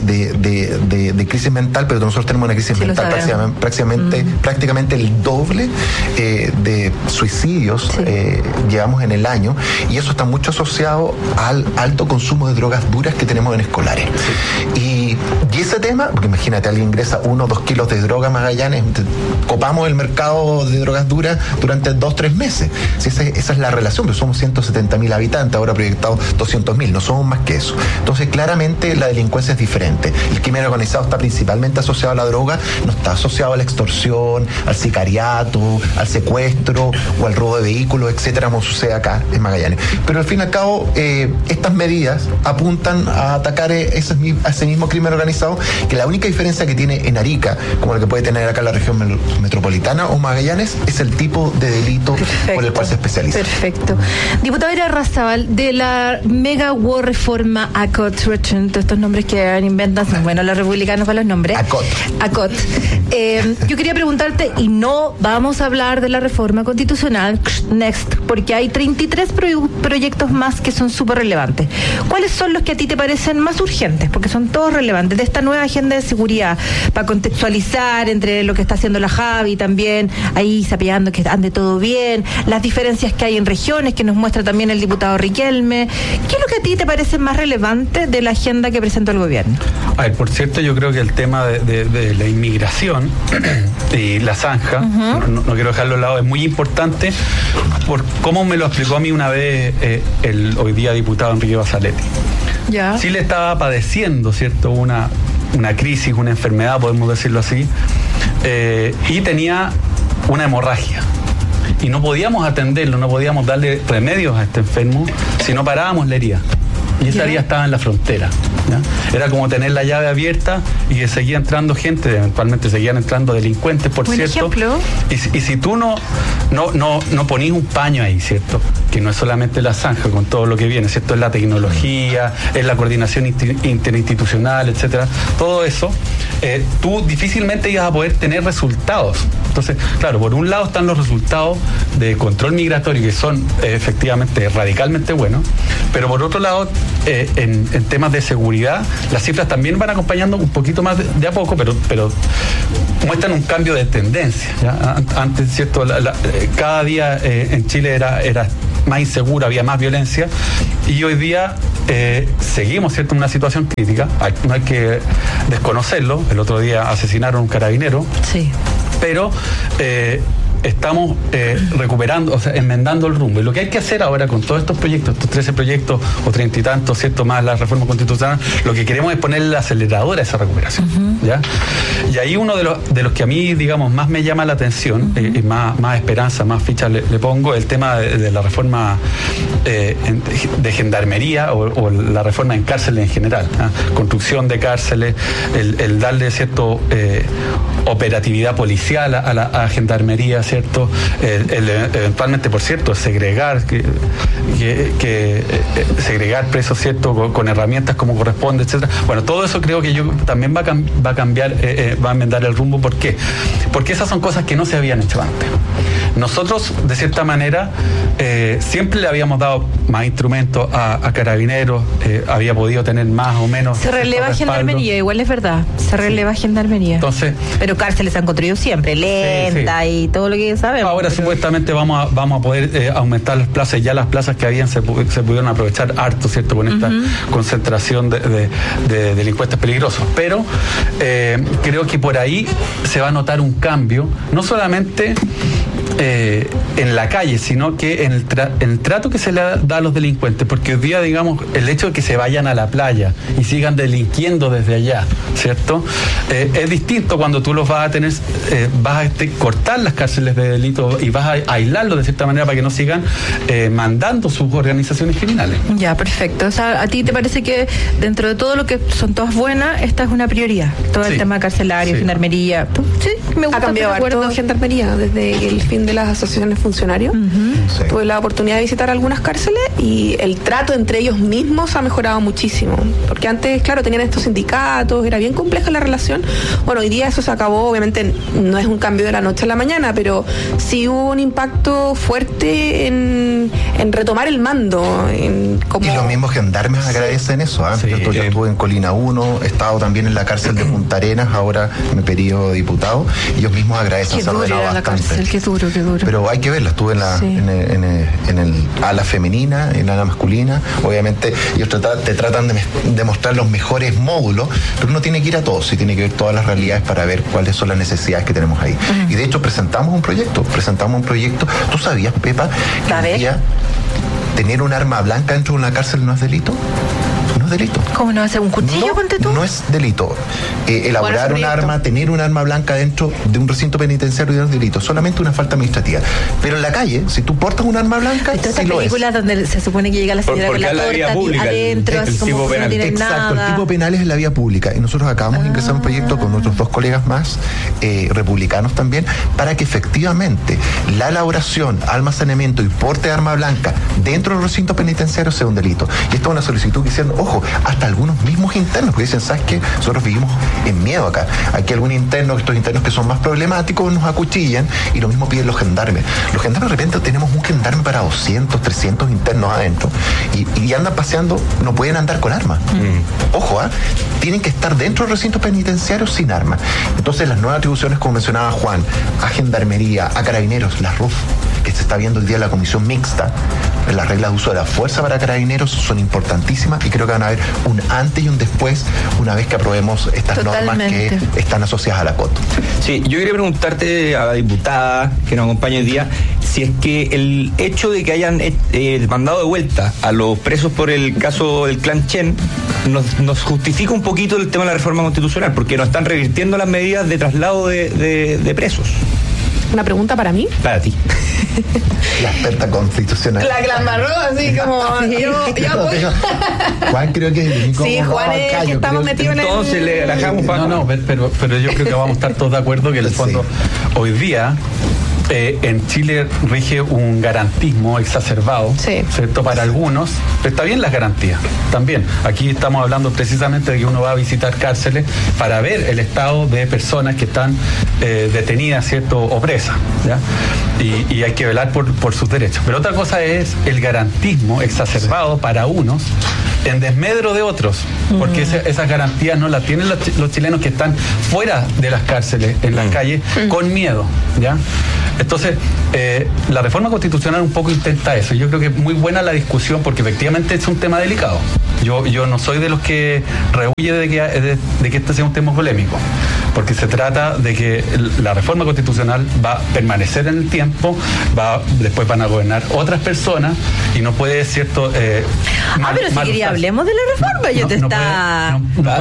de crisis mental, pero nosotros tenemos una crisis mental prácticamente el doble de suicidios llevamos en el año, y eso está mucho asociado al alto consumo de drogas duras que tenemos en escolares. Y ese tema, porque imagínate, alguien ingresa 1 o 2 kilos de droga a Magallanes, copamos el mercado de drogas duras durante 2-3 meses. Si esa es la relación, pero somos 170.000 habitantes, ahora proyectados 200.000, no somos más que eso. Entonces, claramente la delincuencia es diferente. El crimen organizado está principalmente asociado a la droga, no está asociado a la extorsión, al sicariato, al secuestro o al robo de vehículos, etcétera, como sucede acá en Magallanes. Pero al fin y al cabo, estas medidas apuntan a atacar ese mismo crimen organizado, que la única diferencia que tiene en Arica, como la que puede tener acá en la región metropolitana o Magallanes, es el tipo de delito por el cual se especializa. Perfecto. Diputado Irarrázaval, de la mega war reforma ACOT, todos estos nombres que inventan son buenos los republicanos para los nombres. ACOT. Yo quería preguntarte, y no vamos a hablar de la reforma constitucional, next, porque hay 33 proyectos más que son súper relevantes. ¿Cuáles son los que a ti te parecen más urgentes? Porque son todos relevantes, de esta nueva agenda de seguridad, para contextualizar entre lo que está haciendo la Javi también, ahí sapeando que ande todo bien, las diferencias que hay en regiones, que nos muestra también el diputado Riquelme. ¿Qué es lo que a ti te parece más relevante de la agenda que presentó el gobierno? A ver, por cierto, yo creo que el tema de la inmigración y la zanja, no quiero dejarlo a lado, es muy importante por cómo me lo explicó a mí una vez el hoy día diputado Enrique Bassaletti. Ya. Chile estaba padeciendo, ¿cierto?, una crisis, una enfermedad, podemos decirlo así, y tenía una hemorragia. Y no podíamos atenderlo, no podíamos darle remedios a este enfermo si no parábamos la herida. y esa área estaba en la frontera, ¿ya? Era como tener la llave abierta y que seguía entrando gente, eventualmente seguían entrando delincuentes, por Buen cierto. ejemplo. Y si tú no ponís un paño ahí, ¿cierto? Que no es solamente la zanja con todo lo que viene, ¿cierto? Es la tecnología, es la coordinación interinstitucional, etcétera. Todo eso, tú difícilmente ibas a poder tener resultados. Entonces, claro, por un lado están los resultados de control migratorio que son efectivamente radicalmente buenos, pero por otro lado, en temas de seguridad, las cifras también van acompañando un poquito más de a poco, pero muestran un cambio de tendencia, ¿ya? Antes, ¿cierto? Cada día en Chile era más inseguro, había más violencia, y hoy día seguimos, ¿cierto?, en una situación crítica. No hay que desconocerlo. El otro día asesinaron a un carabinero. Sí. Pero estamos recuperando, o sea, enmendando el rumbo. Y lo que hay que hacer ahora con todos estos proyectos, estos 13 proyectos o 30 y tantos, ¿cierto?, más la reforma constitucional, lo que queremos es ponerle la aceleradora a esa recuperación, ¿ya? Y ahí uno de los que a mí, digamos, más me llama la atención, y más esperanza, más fichas le pongo, el tema de la reforma de gendarmería o la reforma en cárceles en general, ¿ah? Construcción de cárceles, el darle, ¿cierto?, operatividad policial a la gendarmería, ¿cierto? Eventualmente, por cierto, segregar presos, ¿cierto?, con herramientas como corresponde, etcétera. Bueno, todo eso creo que yo también va a cambiar, va a enmendar el rumbo. ¿Por qué? Porque esas son cosas que no se habían hecho antes. Nosotros, de cierta manera, siempre le habíamos dado más instrumentos a Carabineros, había podido tener más o menos. Se releva Gendarmería, igual es verdad, se releva Gendarmería. Entonces, pero cárceles se han construido siempre, lenta, sí. Y todo lo que sabemos. Ahora supuestamente vamos a poder aumentar las plazas, ya las plazas que habían se pudieron aprovechar harto, ¿cierto?, con esta concentración de delincuentes peligrosos. Pero creo que por ahí se va a notar un cambio, no solamente en la calle, sino que en el trato que se le da a los delincuentes, porque hoy día, digamos, el hecho de que se vayan a la playa y sigan delinquiendo desde allá, ¿cierto? Es distinto cuando tú los vas a tener, vas a cortar las cárceles de delito y vas a aislarlos de cierta manera para que no sigan mandando sus organizaciones criminales. Ya, perfecto. O sea, ¿a ti te parece que dentro de todo lo que son todas buenas, esta es una prioridad? Todo el tema carcelario, gendarmería. Sí, me gusta. Ha cambiado harto gendarmería desde el fin de las asociaciones funcionarios. Tuve la oportunidad de visitar algunas cárceles y el trato entre ellos mismos ha mejorado muchísimo. Porque antes, claro, tenían estos sindicatos, era bien compleja la relación. Bueno, hoy día eso se acabó, obviamente no es un cambio de la noche a la mañana, pero sí hubo un impacto fuerte en retomar el mando. Y los mismos gendarmes agradecen eso. Sí, yo estuve en Colina 1, he estado también en la cárcel de Punta Arenas, ahora me periodo de diputado, y ellos mismos agradecen, se ha ordenado bastante. Cárcel, qué duro. Pero hay que verla, estuve en el ala femenina, en ala masculina, obviamente ellos te tratan de mostrar los mejores módulos, pero uno tiene que ir a todos y tiene que ver todas las realidades para ver cuáles son las necesidades que tenemos ahí. Y de hecho presentamos un proyecto. ¿Tú sabías, Pepa, que hoy día tener un arma blanca dentro de una cárcel no es delito? No es delito. ¿Cómo no hacer un cuchillo, ponte tú? No es delito. Elaborar un arma, tener un arma blanca dentro de un recinto penitenciario no es delito, solamente una falta administrativa. Pero en la calle, si tú portas un arma blanca, sí lo es. Estas películas donde se supone que llega la señora con la torta adentro, así como que no tiene nada. Exacto, el tipo penal es en la vía pública. Y nosotros acabamos de ingresar un proyecto con otros 2 colegas más, republicanos también, para que efectivamente la elaboración, almacenamiento y porte de arma blanca dentro del recinto penitenciario sea un delito. Y esta es una solicitud que hicieron, ojo, hasta algunos mismos internos, porque dicen, ¿sabes qué? Nosotros vivimos en miedo acá. Aquí algún interno, estos internos que son más problemáticos, nos acuchillan, y lo mismo piden los gendarmes. Los gendarmes, de repente, tenemos un gendarme para 200, 300 internos adentro, y andan paseando, no pueden andar con armas. Ojo, tienen que estar dentro del recinto penitenciario sin armas. Entonces, las nuevas atribuciones, como mencionaba Juan, a Gendarmería, a Carabineros, las RUF, que se está viendo hoy día en la comisión mixta, las reglas de uso de la fuerza para Carabineros son importantísimas, y creo que van a haber un antes y un después una vez que aprobemos estas normas que están asociadas a la COT. Sí, yo quería preguntarte a la diputada que nos acompaña hoy día si es que el hecho de que hayan mandado de vuelta a los presos por el caso del clan Chen nos justifica un poquito el tema de la reforma constitucional, porque nos están revirtiendo las medidas de traslado de presos. Una pregunta para mí. Para ti. La experta constitucional. La que la embarró, así como. Juan creo que es el único. Sí, Juan es que estamos metidos en el. Entonces le relajamos para. No, pero yo creo que vamos a estar todos de acuerdo que en el fondo hoy día en Chile rige un garantismo exacerbado, ¿cierto? Para algunos, está bien las garantías, también. Aquí estamos hablando precisamente de que uno va a visitar cárceles para ver el estado de personas que están detenidas, ¿cierto? O presas, ¿ya? Y hay que velar por sus derechos. Pero otra cosa es el garantismo exacerbado para unos en desmedro de otros, porque esas garantías no las tienen los chilenos que están fuera de las cárceles, en las calles, con miedo, ¿ya? Entonces, la reforma constitucional un poco intenta eso. Yo creo que es muy buena la discusión porque efectivamente es un tema delicado. Yo no soy de los que rehuye de que este sea un tema polémico, porque se trata de que la reforma constitucional va a permanecer en el tiempo, después van a gobernar otras personas y no puede, ¿cierto? Pero si quería hablemos de la reforma, yo te estaba...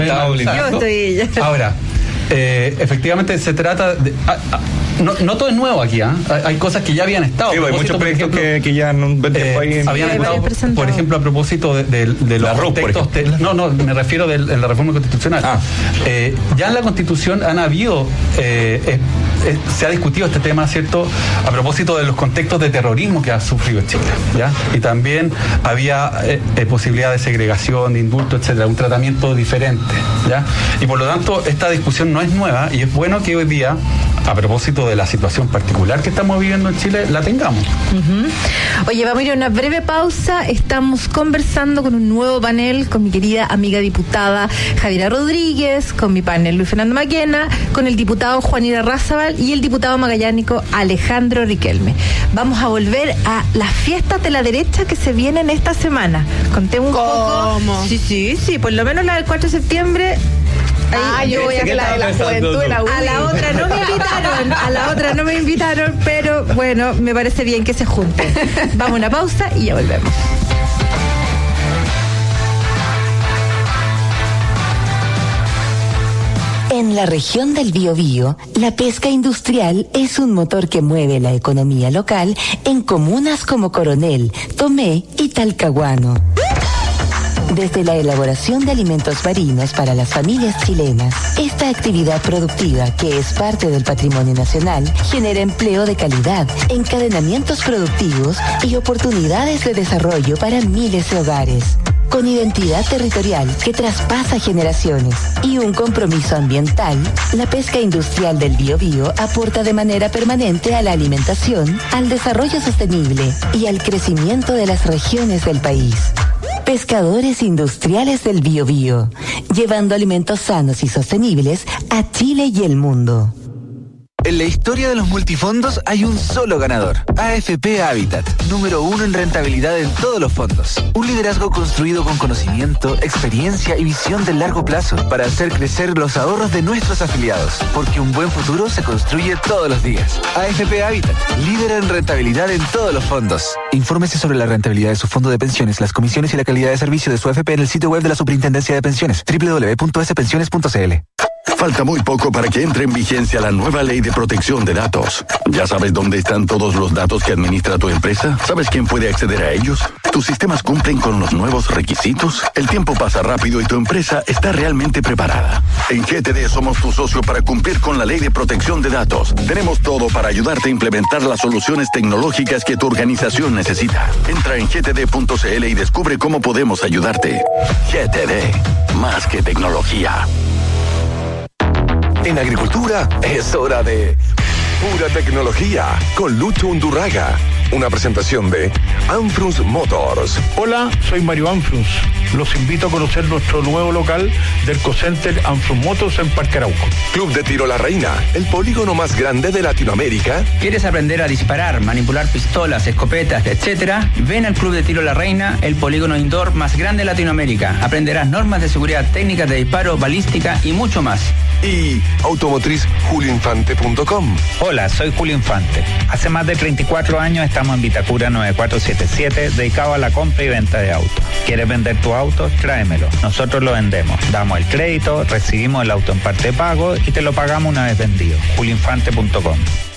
Yo estoy... Ahora, efectivamente se trata de... No todo es nuevo aquí, ¿eh? Hay cosas que ya habían estado. Sí, hay muchos proyectos que ya habían estado, por ejemplo, a propósito de los contextos. No, me refiero de la reforma constitucional. Ya en la Constitución han habido, se ha discutido este tema, ¿cierto? A propósito de los contextos de terrorismo que ha sufrido Chile, ¿ya? Y también había posibilidad de segregación, de indulto, etcétera, un tratamiento diferente, ¿ya? Y por lo tanto, esta discusión no es nueva y es bueno que hoy día, a propósito de la situación particular que estamos viviendo en Chile, la tengamos. Oye, vamos a ir a una breve pausa. Estamos conversando con un nuevo panel, con mi querida amiga diputada Javiera Rodríguez, con mi panel Luis Fernando Maquena, con el diputado Juan Irarrázaval y el diputado magallánico Alejandro Riquelme. Vamos a volver a las fiestas de la derecha que se vienen esta semana. Contemos un poco. Sí, por lo menos la del 4 de septiembre. Yo voy a la de la juventud de la UDI. A la otra no me invitaron, pero bueno, me parece bien que se junten. Vamos a una pausa y ya volvemos. En la región del Biobío, la pesca industrial es un motor que mueve la economía local en comunas como Coronel, Tomé y Talcahuano. Desde la elaboración de alimentos marinos para las familias chilenas, esta actividad productiva, que es parte del patrimonio nacional, genera empleo de calidad, encadenamientos productivos y oportunidades de desarrollo para miles de hogares. Con identidad territorial que traspasa generaciones y un compromiso ambiental, la pesca industrial del Biobío aporta de manera permanente a la alimentación, al desarrollo sostenible y al crecimiento de las regiones del país. Pescadores industriales del Biobío, llevando alimentos sanos y sostenibles a Chile y el mundo. En la historia de los multifondos hay un solo ganador, AFP Habitat, número 1 en rentabilidad en todos los fondos. Un liderazgo construido con conocimiento, experiencia y visión de largo plazo para hacer crecer los ahorros de nuestros afiliados, porque un buen futuro se construye todos los días. AFP Habitat, líder en rentabilidad en todos los fondos. Infórmese sobre la rentabilidad de su fondo de pensiones, las comisiones y la calidad de servicio de su AFP en el sitio web de la Superintendencia de Pensiones, www.spensiones.cl. Falta muy poco para que entre en vigencia la nueva ley de protección de datos. ¿Ya sabes dónde están todos los datos que administra tu empresa? ¿Sabes quién puede acceder a ellos? ¿Tus sistemas cumplen con los nuevos requisitos? El tiempo pasa rápido y tu empresa está realmente preparada. En GTD somos tu socio para cumplir con la ley de protección de datos. Tenemos todo para ayudarte a implementar las soluciones tecnológicas que tu organización necesita. Entra en gtd.cl y descubre cómo podemos ayudarte. GTD, más que tecnología. En agricultura es hora de pura tecnología con Lucho Undurraga. Una presentación de Anfrus Motors. Hola, soy Mario Anfrus. Los invito a conocer nuestro nuevo local del Ecocenter Anfrus Motors en Parque Arauco. Club de Tiro La Reina, el polígono más grande de Latinoamérica. ¿Quieres aprender a disparar, manipular pistolas, escopetas, etcétera? Ven al Club de Tiro La Reina, el polígono indoor más grande de Latinoamérica. Aprenderás normas de seguridad, técnicas de disparo, balística y mucho más. Y automotriz.julinfante.com. Hola, soy Julio Infante. Hace más de 34 años estamos en Vitacura 9477, dedicado a la compra y venta de autos. ¿Quieres vender tu auto? Tráemelo. Nosotros lo vendemos. Damos el crédito, recibimos el auto en parte de pago y te lo pagamos una vez vendido. julinfante.com.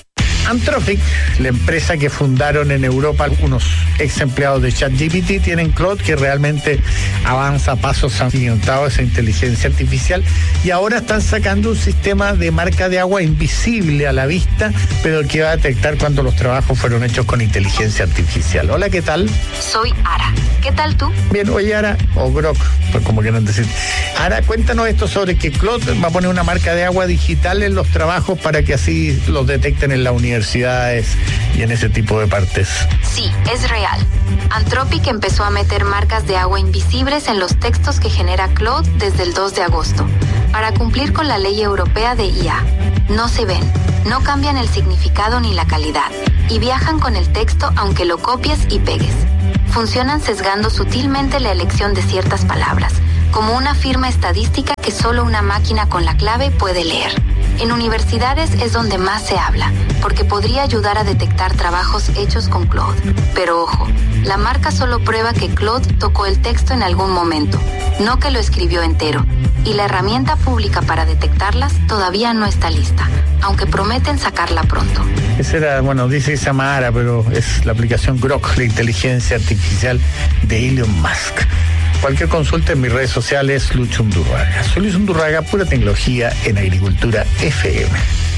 Anthropic, la empresa que fundaron en Europa unos ex empleados de ChatGPT, tienen Claude, que realmente avanza a pasos agigantados esa inteligencia artificial, y ahora están sacando un sistema de marca de agua invisible a la vista, pero que va a detectar cuando los trabajos fueron hechos con inteligencia artificial. Hola, ¿qué tal? Soy Ara. ¿Qué tal tú? Bien, oye, Ara, o Grok, pues como quieran decir. Ara, cuéntanos esto sobre que Claude va a poner una marca de agua digital en los trabajos para que así los detecten en las universidades y en ese tipo de partes. Sí, es real. Anthropic empezó a meter marcas de agua invisibles en los textos que genera Claude desde el 2 de agosto, para cumplir con la ley europea de IA. No se ven, no cambian el significado ni la calidad, y viajan con el texto aunque lo copies y pegues. Funcionan sesgando sutilmente la elección de ciertas palabras, como una firma estadística que solo una máquina con la clave puede leer. En universidades es donde más se habla, porque podría ayudar a detectar trabajos hechos con Claude. Pero ojo, la marca solo prueba que Claude tocó el texto en algún momento, no que lo escribió entero. Y la herramienta pública para detectarlas todavía no está lista, aunque prometen sacarla pronto. Esa era, bueno, dice que se llama Ara, pero es la aplicación Grok, la inteligencia artificial de Elon Musk. Cualquier consulta en mis redes sociales, Lucho Undurraga. Soy Luis Undurraga, pura tecnología en Agricultura FM.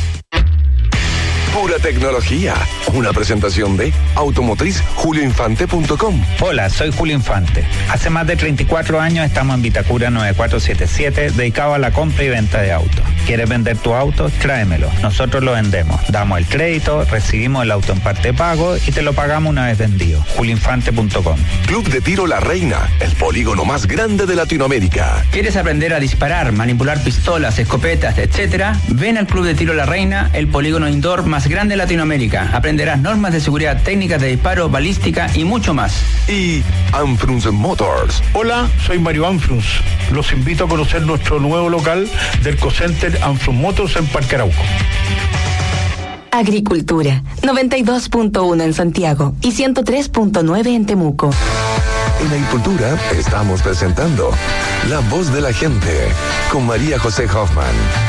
Pura tecnología. Una presentación de automotriz.julioinfante.com. Hola, soy Julio Infante. Hace más de 34 años estamos en Vitacura 9477, dedicado a la compra y venta de autos. ¿Quieres vender tu auto? Tráemelo. Nosotros lo vendemos. Damos el crédito, recibimos el auto en parte pago y te lo pagamos una vez vendido. julioinfante.com. Club de Tiro La Reina, el polígono más grande de Latinoamérica. ¿Quieres aprender a disparar, manipular pistolas, escopetas, etcétera? Ven al Club de Tiro La Reina, el polígono indoor más grande de Latinoamérica. Aprenderás normas de seguridad, técnicas de disparo, balística y mucho más. Y Anfrunz Motors. Hola, soy Mario Anfrunz. Los invito a conocer nuestro nuevo local del Cocenter Anfrunz Motors en Parque Arauco. Agricultura, 92.1 en Santiago y 103.9 en Temuco. En Agricultura estamos presentando La Voz de la Gente con María José Hoffman.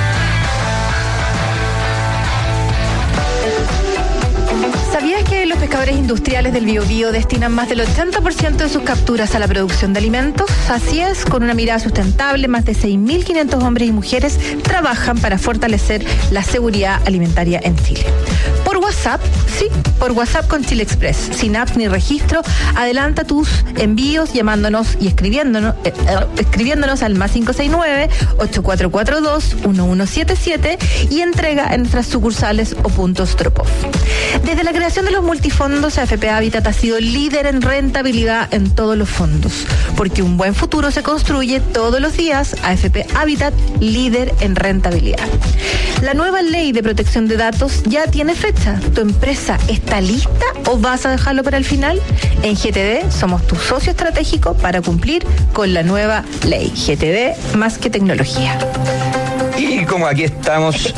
¿Sabías que los pescadores industriales del Biobío destinan más del 80% de sus capturas a la producción de alimentos? Así es, con una mirada sustentable, más de 6.500 hombres y mujeres trabajan para fortalecer la seguridad alimentaria en Chile. Por WhatsApp, sí, por WhatsApp con Chile Express, sin app ni registro, adelanta tus envíos llamándonos y escribiéndonos al +569 8442 1177 y entrega en nuestras sucursales o puntos drop-off. Desde la creación de los multifondos, AFP Habitat ha sido líder en rentabilidad en todos los fondos, porque un buen futuro se construye todos los días. AFP Habitat, líder en rentabilidad. La nueva ley de protección de datos ya tiene fecha. ¿Tu empresa está lista o vas a dejarlo para el final? En GTD somos tu socio estratégico para cumplir con la nueva ley. GTD, más que tecnología. Y como aquí estamos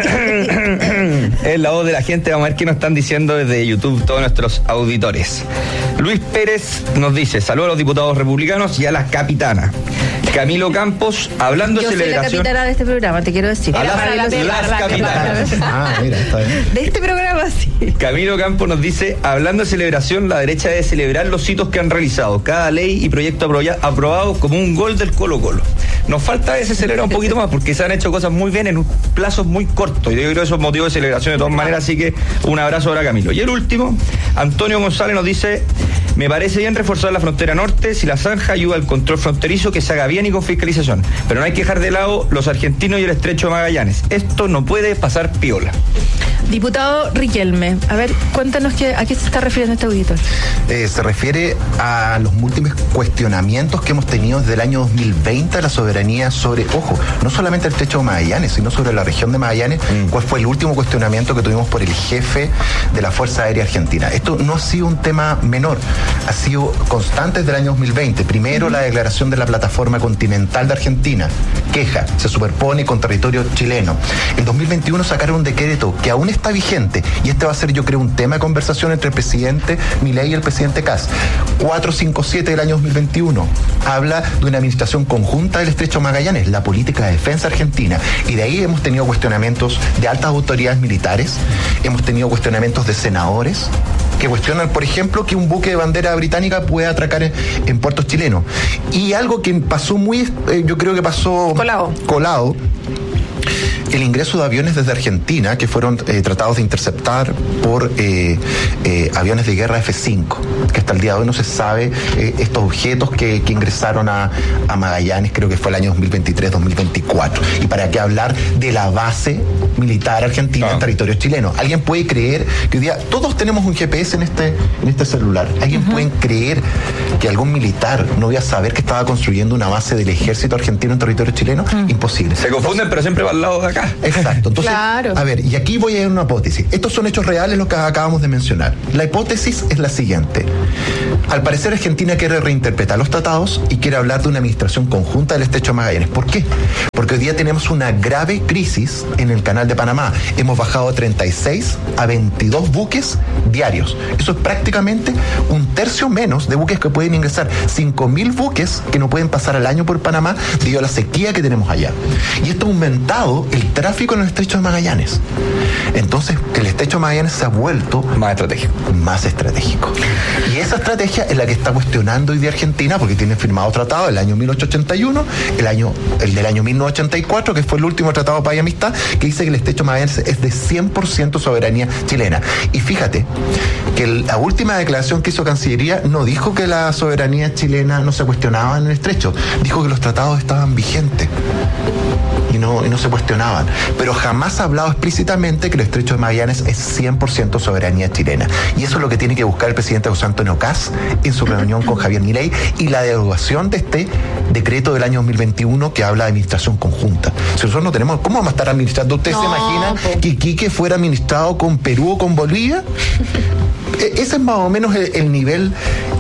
en La Voz de la Gente, vamos a ver qué nos están diciendo desde YouTube todos nuestros auditores. Luis Pérez nos dice: saludos a los diputados republicanos y a las capitanas. Camilo Campos, hablando de celebración. Yo soy la capitana de este programa, te quiero decir. Las capitanas. Mira, está bien. De este programa, sí. Camilo Campos nos dice: hablando de celebración, la derecha debe celebrar los hitos que han realizado, cada ley y proyecto aprobado como un gol del Colo-Colo. Nos falta ese celebrar un poquito más, porque se han hecho cosas muy bien en plazos muy cortos, y yo creo que eso es motivo de celebración de todas maneras, así que un abrazo ahora, Camilo. Y el último, Antonio González nos dice: me parece bien reforzar la frontera norte, si la zanja ayuda al control fronterizo, que se haga bien y con fiscalización, pero no hay que dejar de lado los argentinos y el estrecho de Magallanes. Esto no puede pasar piola. Diputado Riquelme, a ver, cuéntanos a qué se está refiriendo este auditor. Se refiere a los múltiples cuestionamientos que hemos tenido desde el año 2020 a la soberanía sobre, ojo, no solamente el estrecho de Magallanes, sino sobre la región de Magallanes. ¿Cuál fue el último cuestionamiento que tuvimos por el jefe de la Fuerza Aérea Argentina? Esto no ha sido un tema menor. ha sido constante desde el año 2020. Primero, la declaración de la Plataforma Continental de Argentina, queja, se superpone con territorio chileno. En 2021 sacaron un decreto que aún está vigente, y este va a ser, yo creo, un tema de conversación entre el presidente Milei y el presidente Kast. 457 del año 2021 habla de una administración conjunta del Estrecho Magallanes, la política de defensa argentina, y de ahí hemos tenido cuestionamientos de altas autoridades militares, hemos tenido cuestionamientos de senadores que cuestionan, por ejemplo, que un buque de bandera británica pueda atracar en puertos chilenos. Y algo que pasó yo creo que pasó colado, el ingreso de aviones desde Argentina que fueron tratados de interceptar por aviones de guerra F-5, que hasta el día de hoy no se sabe estos objetos que ingresaron a Magallanes, creo que fue el año 2023-2024. Y para qué hablar de la base militar argentina en territorio chileno. ¿Alguien puede creer que hoy día todos tenemos un GPS en este celular? ¿Alguien puede creer que algún militar no iba a saber que estaba construyendo una base del ejército argentino en territorio chileno? Imposible. Se confunden, pero siempre va al lado de acá. Exacto. Entonces, a ver, y aquí voy a dar una hipótesis. Estos son hechos reales los que acabamos de mencionar. La hipótesis es la siguiente. Al parecer, Argentina quiere reinterpretar los tratados y quiere hablar de una administración conjunta del Estrecho de Magallanes. ¿Por qué? Porque hoy día tenemos una grave crisis en el Canal de Panamá. Hemos bajado de 36 a 22 buques diarios. Eso es prácticamente un tercio menos de buques que pueden ingresar. 5.000 buques que no pueden pasar al año por Panamá debido a la sequía que tenemos allá. Y esto ha aumentado el tráfico en el Estrecho de Magallanes. Entonces, el Estrecho de Magallanes se ha vuelto más estratégico. Y esa estrategia es la que está cuestionando hoy día Argentina, porque tiene firmado tratado el año 1881, el del año 1984, que fue el último tratado de paz y amistad, que dice que el Estrecho de Magallanes es de 100% soberanía chilena. Y fíjate que la última declaración que hizo Cancillería no dijo que la soberanía chilena no se cuestionaba en el Estrecho, dijo que los tratados estaban vigentes. Y no se cuestionaban. Pero jamás ha hablado explícitamente que el Estrecho de Magallanes es 100% soberanía chilena. Y eso es lo que tiene que buscar el presidente José Antonio Kast en su reunión con Javier Milei, y la derogación de este decreto del año 2021 que habla de administración conjunta. Si nosotros no tenemos, ¿cómo vamos a estar administrando? ¿Ustedes se imaginan que Iquique fuera administrado con Perú o con Bolivia? Ese es más o menos el nivel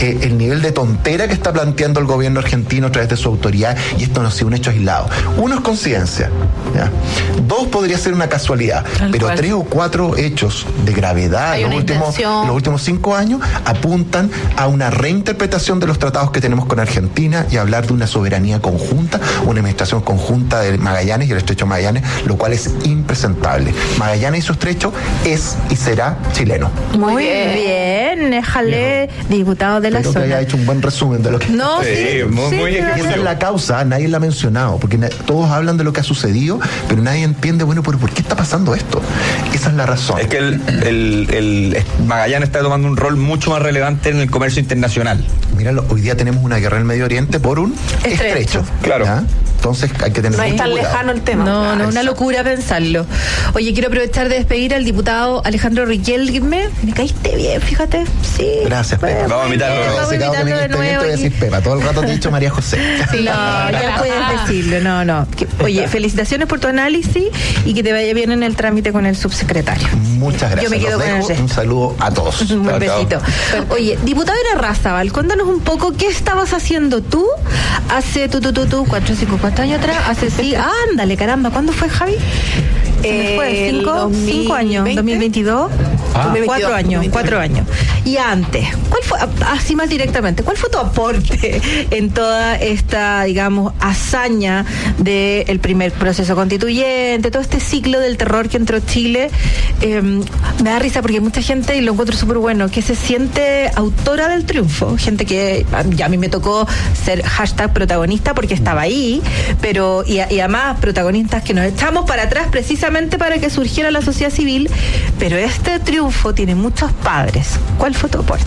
de tontera que está planteando el gobierno argentino a través de su autoridad, y esto no ha sido un hecho aislado. Uno es conciencia, ¿ya? Dos podría ser una casualidad, pero 3 o 4 hechos de gravedad en los últimos 5 años apuntan a una reinterpretación de los tratados que tenemos con Argentina y hablar de una soberanía conjunta, una administración conjunta de Magallanes y el Estrecho de Magallanes, lo cual es impresentable. Magallanes y su estrecho es y será chileno. Muy bien, déjale, diputado de la zona. Creo que haya hecho un buen resumen de lo que... No, muy esa es la causa, nadie la ha mencionado, porque todos hablan de lo que ha sucedido, pero nadie entiende, bueno, pero ¿por qué está pasando esto? Esa es la razón. Es que el Magallanes está tomando un rol mucho más relevante en el comercio internacional. Míralo, hoy día tenemos una guerra en el Medio Oriente por un estrecho. Claro. ¿Ya? Entonces hay que tener no es tan lejano el tema. No, una locura pensarlo. Oye, quiero aprovechar de despedir al diputado Alejandro Riquelme. Me caíste bien, fíjate. Sí. Gracias, Pepa. Vamos a invitarlo. Vamos a invitarlo de nuevo. Te voy a decir Pepa. Todo el rato te he dicho María José. Sí, no, ya puedes decirlo. No. Oye, felicitaciones por tu análisis y que te vaya bien en el trámite con el subsecretario. Muchas gracias. Yo me quedo con el un saludo a todos. Un buen besito. Oye, diputado Irarrázaval, cuéntanos un poco qué estabas haciendo tú hace 4 años atrás. Ándale, caramba, ¿cuándo fue, Javi? Fue 5 años, 2022. 4 años. Y antes, ¿cuál fue, así más directamente, cuál fue tu aporte en toda esta, digamos, hazaña del primer proceso constituyente, todo este ciclo del terror que entró Chile? Me da risa porque mucha gente, y lo encuentro súper bueno, que se siente autora del triunfo, gente que ya a mí me tocó ser #protagonista porque estaba ahí, pero y además protagonistas que nos echamos para atrás precisamente para que surgiera la sociedad civil, pero este triunfo tiene muchos padres. ¿Cuál fue tu aporte?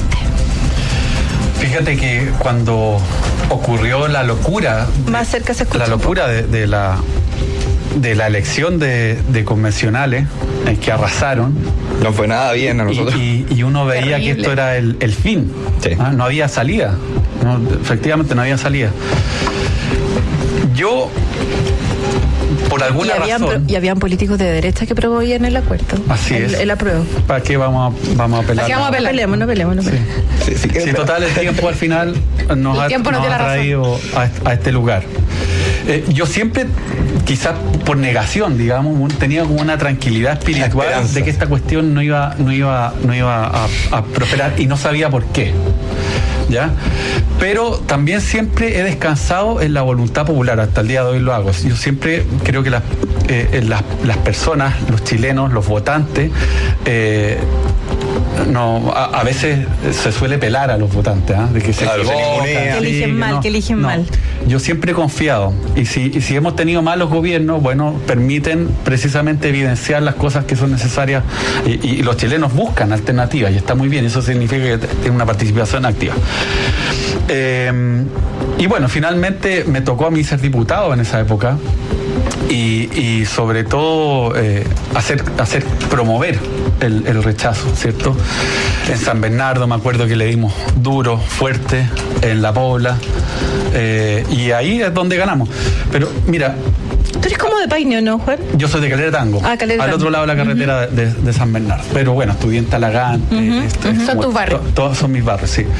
Fíjate que cuando ocurrió la locura, más cerca se escucha, la locura de la elección de convencionales que arrasaron, no fue nada bien a nosotros, y uno veía que esto era el fin. Sí. No había salida, efectivamente no había salida. Yo, por alguna razón... Y habían políticos de derecha que promovían el acuerdo. Así es. El apruebo. ¿Para qué vamos a apelar? No peleemos. Sí, total, el tiempo al final nos ha traído a este lugar. Yo siempre, quizás por negación, digamos, tenía como una tranquilidad espiritual de que esta cuestión no iba a prosperar y no sabía por qué. ¿Ya? Pero también siempre he descansado en la voluntad popular, hasta el día de hoy lo hago. Yo siempre creo que las personas, los chilenos, los votantes, a veces se suele pelar a los votantes, de que se equivocan, que eligen mal. Yo siempre he confiado, y si hemos tenido malos gobiernos, bueno, permiten precisamente evidenciar las cosas que son necesarias, y los chilenos buscan alternativas, y está muy bien, eso significa que tienen una participación activa. Y bueno, finalmente me tocó a mí ser diputado en esa época, y sobre todo promover el rechazo, ¿cierto? En San Bernardo me acuerdo que le dimos duro, fuerte, en La Pobla, y ahí es donde ganamos. Pero mira, tú eres como de Paine, ¿no, Juan? Yo soy de Calera Tango, al otro lado de la carretera de San Bernardo. Pero bueno, estudié en Talagante. Son tus barrios. Todos son mis barrios, sí.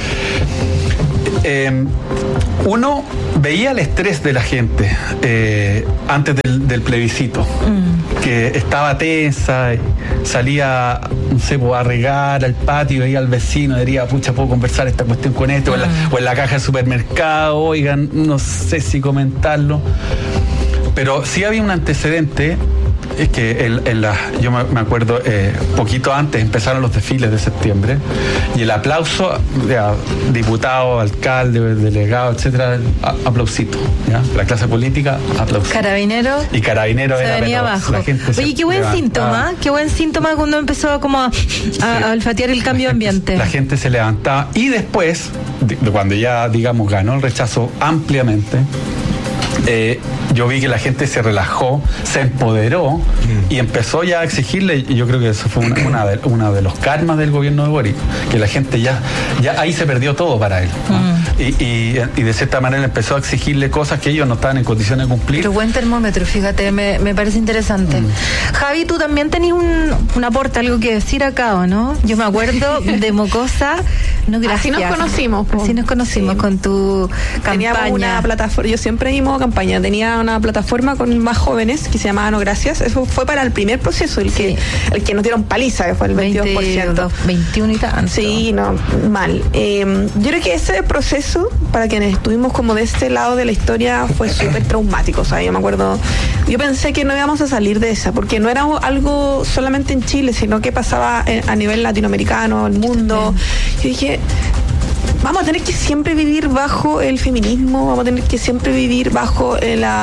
Uno veía el estrés de la gente antes del plebiscito, que estaba tensa, salía, no sé, a regar al patio, veía al vecino, diría, pucha, puedo conversar esta cuestión con este, o en la caja del supermercado, oigan, no sé si comentarlo. Pero sí había un antecedente. Es que yo me acuerdo, poquito antes empezaron los desfiles de septiembre, y el aplauso de diputado, alcalde, delegado, etcétera, aplausito, ¿ya? La clase política, aplauso. Carabineros. Y Carabineros se venía abajo. Oye, qué buen síntoma cuando empezó como a olfatear el cambio de ambiente. La gente se levantaba, y después, cuando ya, digamos, ganó el rechazo ampliamente, yo vi que la gente se relajó, se empoderó y empezó ya a exigirle, y yo creo que eso fue una de los karmas del gobierno de Boric, que la gente ya ahí se perdió todo para él, ¿no? Y de cierta manera empezó a exigirle cosas que ellos no estaban en condiciones de cumplir. Pero buen termómetro, fíjate, me parece interesante. Javi, tú también tenías un aporte, algo que decir acá, ¿o no? Yo me acuerdo de Mocosa. No, gracias. Así nos conocimos con tu campaña. Teníamos una plataforma, yo siempre dimos campaña, tenía una plataforma con más jóvenes que se llamaba No Gracias. Eso fue para el primer proceso, el que nos dieron paliza, que fue el 22%. 21 y tanto. Sí, no, mal. Yo creo que ese proceso, para quienes estuvimos como de este lado de la historia, fue súper traumático. O sea, yo me acuerdo, yo pensé que no íbamos a salir de esa, porque no era algo solamente en Chile, sino que pasaba a nivel latinoamericano, el mundo. Yo dije, vamos a tener que siempre vivir bajo el feminismo, vamos a tener que siempre vivir bajo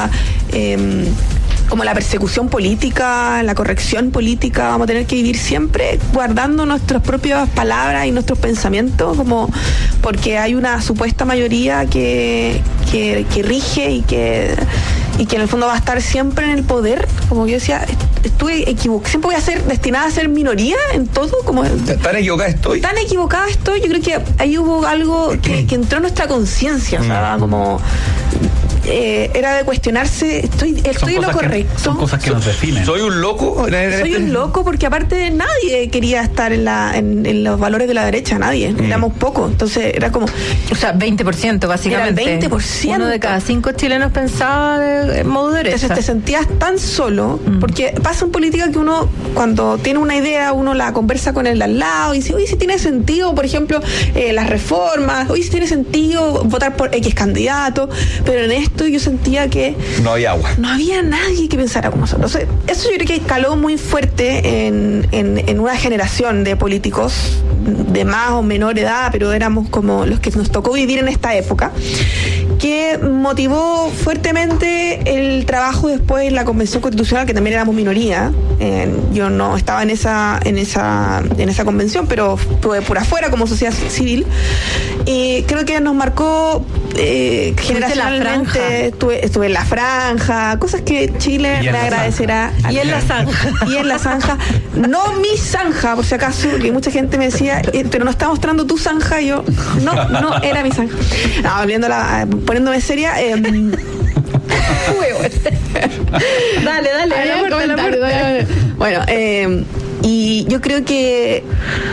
como la persecución política, la corrección política, vamos a tener que vivir siempre guardando nuestras propias palabras y nuestros pensamientos, como porque hay una supuesta mayoría que rige y que en el fondo va a estar siempre en el poder. Como yo decía, estuve equivocada, siempre voy a ser destinada a ser minoría en todo. Como tan equivocada estoy. Tan equivocada estoy. Yo creo que ahí hubo algo que entró en nuestra conciencia, o sea, como era de cuestionarse, estoy en lo correcto. Son cosas que nos definen. ¿Soy un loco? Soy un loco, porque aparte nadie quería estar en los valores de la derecha, nadie. Éramos pocos, entonces era como... O sea, 20% básicamente. Era el 20%. Uno de cada 5 chilenos pensaba en modo derecha. Entonces te sentías tan solo, porque pasa en política que uno, cuando tiene una idea, uno la conversa con el de al lado y dice, oye, si tiene sentido, por ejemplo, las reformas, oye, si tiene sentido votar por X candidato, pero en esto yo sentía que no había agua. No había nadie que pensara como nosotros. Eso yo creo que caló muy fuerte en una generación de políticos de más o menor edad, pero éramos como los que nos tocó vivir en esta época, que motivó fuertemente el trabajo después en la Convención Constitucional, que también éramos minoría. Yo no estaba en esa convención, pero estuve por afuera como sociedad civil, y creo que nos marcó generacionalmente. Estuve en la franja, cosas que Chile me agradecerá. Y en la zanja. Y en la zanja. No mi zanja, por si acaso, porque mucha gente me decía, pero no está mostrando tu zanja. Y yo, no era mi zanja. No, poniéndome seria. Dale, Bueno, y yo creo que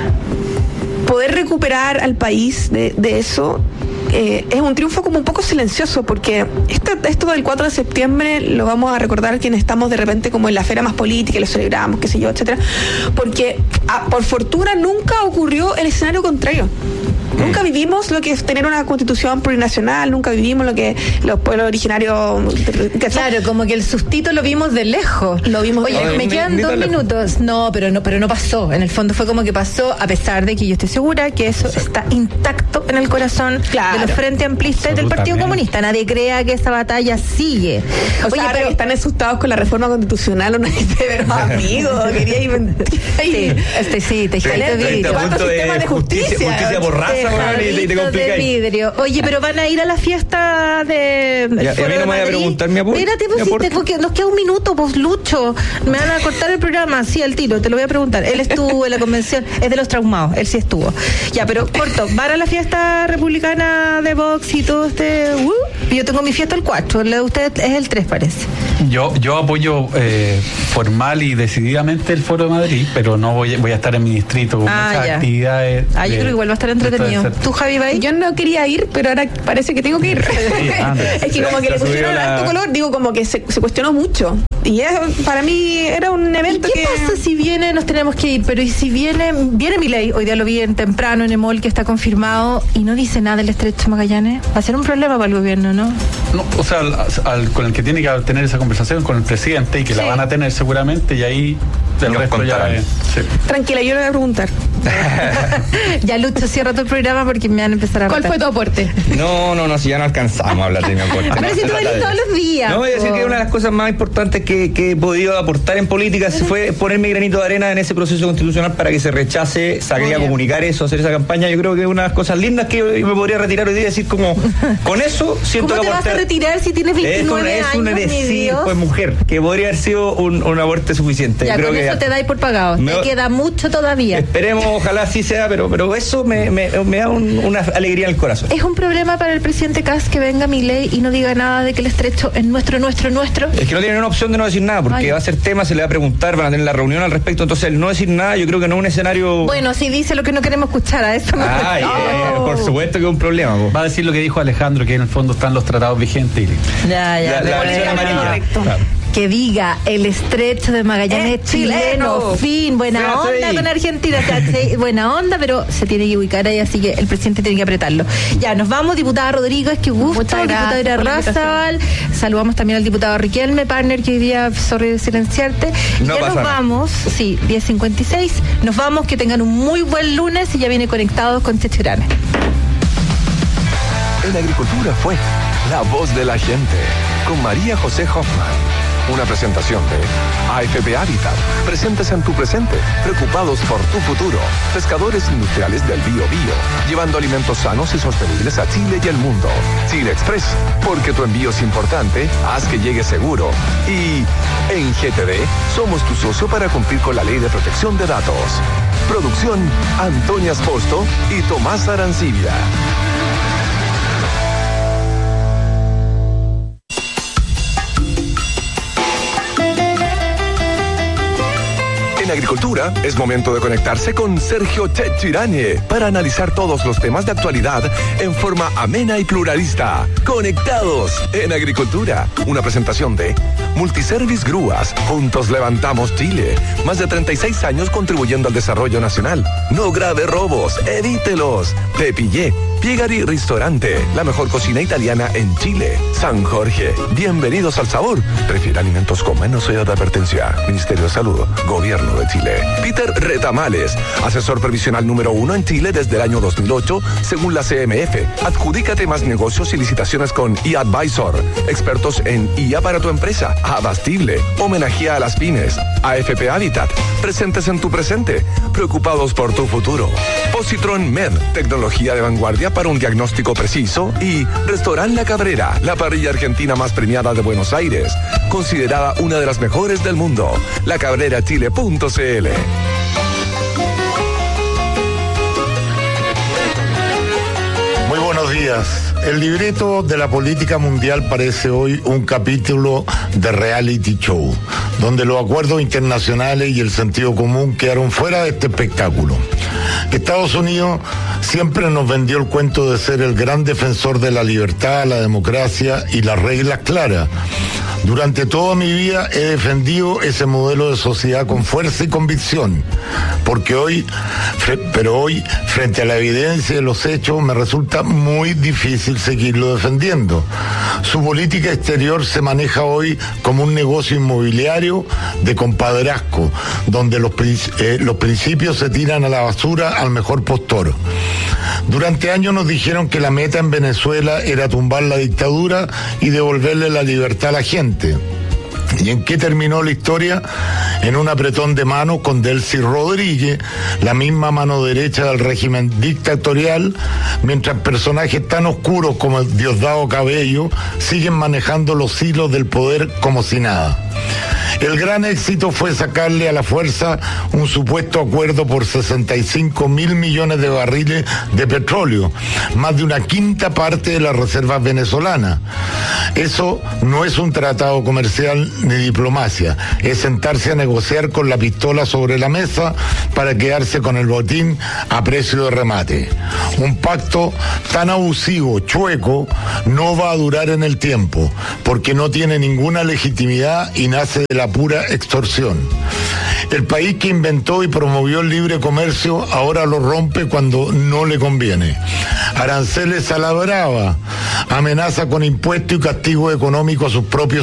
poder recuperar al país de eso es un triunfo como un poco silencioso, porque esto del 4 de septiembre lo vamos a recordar quienes estamos de repente como en la esfera más política y lo celebramos, qué sé yo, etcétera, porque por fortuna nunca ocurrió el escenario contrario. Nunca vivimos lo que es tener una constitución plurinacional, nunca vivimos lo que los pueblos originarios... Claro, como que el sustito lo vimos de lejos. Oye, me quedan 2 minutos. No, pero no pasó. En el fondo fue como que pasó, a pesar de que yo estoy segura que eso está intacto en el corazón de los Frente Amplistas y del Partido Comunista. Nadie crea que esa batalla sigue. Oye, pero que están asustados con la reforma constitucional, uno dice, pero amigo, quería inventar. Sí, te ¿Cuántos sistemas de justicia por raza? De vidrio. Oye, pero van a ir a la fiesta de... a mí no me voy a preguntar mi aporte. Espérate, porque nos queda un minuto, pues, Lucho. Me van a cortar el programa, sí, al tiro, te lo voy a preguntar. Él estuvo en la convención, es de los traumados, él sí estuvo. Ya, pero corto, ¿van a la fiesta republicana de Vox y todo este... Yo tengo mi fiesta el 4, la de usted es el 3, parece. Yo apoyo formal y decididamente el Foro de Madrid, pero no voy a estar en mi distrito con muchas actividades. Yo creo que igual va a estar entretenido. ¿Tú, Javi, va a ir? Yo no quería ir, pero ahora parece que tengo que ir. Es que como que le pusieron alto color, digo, como que se cuestionó mucho. Y para mí era un evento ¿Qué pasa si viene? Nos tenemos que ir, pero ¿y si viene Milei? Hoy día lo vi temprano en EMOL, que está confirmado, y no dice nada del Estrecho de Magallanes. Va a ser un problema para el gobierno, ¿no? No, o sea, con el que tiene que tener esa conversación con el presidente, y que la van a tener seguramente, y ahí del resto ya es. Sí. Tranquila, yo le voy a preguntar. Ya, Lucho, cierra tu programa porque me van a empezar a ¿Cuál fue tu aporte? No, si ya no alcanzamos a hablar de mi aporte. Pero si tú venís todos los días. No, voy a decir que una de las cosas más importantes que he podido aportar en política fue poner mi granito de arena en ese proceso constitucional para que se rechace, salir a comunicar eso, hacer esa campaña. Yo creo que es una de las cosas lindas que me podría retirar hoy día y decir como, con eso siento que aportar. ¿Cómo te vas a retirar si tienes 29 años? Es un decir, pues, mujer, que podría haber sido un aporte suficiente. Ya, creo con eso te dais por pagado. Te queda mucho todavía. Esperemos, ojalá así sea, pero eso me da una alegría en el corazón. ¿Es un problema para el presidente Kast que venga Milei y no diga nada de que el Estrecho es nuestro? Es que no tiene una opción de no decir nada, porque va a ser tema, se le va a preguntar, van a tener la reunión al respecto, entonces el no decir nada, yo creo que no es un escenario... Bueno, si dice lo que no queremos escuchar, a eso por supuesto que es un problema. Va a decir lo que dijo Alejandro, que en el fondo están los tratados vigentes. La versión amarilla. Que diga el Estrecho de Magallanes chileno. Fin, buena onda con Argentina. Buena onda, pero se tiene que ubicar ahí, así que el presidente tiene que apretarlo. Ya, nos vamos, diputada Rodríguez, que gusto. Diputada Irarrázaval. Saludamos también al diputado Riquelme, partner, que hoy día, sorry de silenciarte. Y ya nos vamos, 10:56. Nos vamos, que tengan un muy buen lunes y ya viene Conectados con Checho Grande. En Agricultura fue La Voz de la Gente, con María José Hoffman. Una presentación de AFP Habitat, presentes en tu presente, preocupados por tu futuro. Pescadores industriales del Bío, llevando alimentos sanos y sostenibles a Chile y el mundo. Chile Express, porque tu envío es importante, haz que llegue seguro. Y en GTD, somos tu socio para cumplir con la Ley de Protección de Datos. Producción, Antonia Esposto y Tomás Arancibia. En Agricultura es momento de conectarse con Sergio Checho para analizar todos los temas de actualidad en forma amena y pluralista. Conectados en Agricultura. Una presentación de Multiservice Grúas. Juntos levantamos Chile. Más de 36 años contribuyendo al desarrollo nacional. No grave robos, evítelos. Pepillé, Piegari Ristorante, la mejor cocina italiana en Chile. San Jorge, bienvenidos al sabor. Prefiere alimentos con menos sodio de advertencia. Ministerio de Salud, Gobierno de Chile. Peter Retamales, asesor previsional número 1 en Chile desde el año 2008, según la CMF. Adjudícate más negocios y licitaciones con eAdvisor. Expertos en IA para tu empresa. Abastible, homenajea a las pymes. AFP Habitat, presentes en tu presente, preocupados por tu futuro. Positron Med, tecnología de vanguardia para un diagnóstico preciso. Y Restaurant La Cabrera, la parrilla argentina más premiada de Buenos Aires, considerada una de las mejores del mundo. lacabrerachile.cl. Muy buenos días. El libreto de la política mundial parece hoy un capítulo de reality show, donde los acuerdos internacionales y el sentido común quedaron fuera de este espectáculo. Estados Unidos siempre nos vendió el cuento de ser el gran defensor de la libertad, la democracia y las reglas claras. Durante toda mi vida he defendido ese modelo de sociedad con fuerza y convicción, porque hoy, frente a la evidencia de los hechos, me resulta muy difícil seguirlo defendiendo. Su política exterior se maneja hoy como un negocio inmobiliario de compadrazgo, donde los principios se tiran a la basura al mejor postor. Durante años nos dijeron que la meta en Venezuela era tumbar la dictadura y devolverle la libertad a la gente. ¿Y en qué terminó la historia? En un apretón de manos con Delcy Rodríguez, la misma mano derecha del régimen dictatorial, mientras personajes tan oscuros como Diosdado Cabello siguen manejando los hilos del poder como si nada. El gran éxito fue sacarle a la fuerza un supuesto acuerdo por 65 mil millones de barriles de petróleo, más de una quinta parte de las reservas venezolanas. Eso no es un tratado comercial ni diplomacia, es sentarse a negociar con la pistola sobre la mesa para quedarse con el botín a precio de remate. Un pacto tan abusivo, chueco, no va a durar en el tiempo, porque no tiene ninguna legitimidad y nace de la pura extorsión. El país que inventó y promovió el libre comercio ahora lo rompe cuando no le conviene. Aranceles a la brava, amenaza con impuestos y castigo económico a sus propios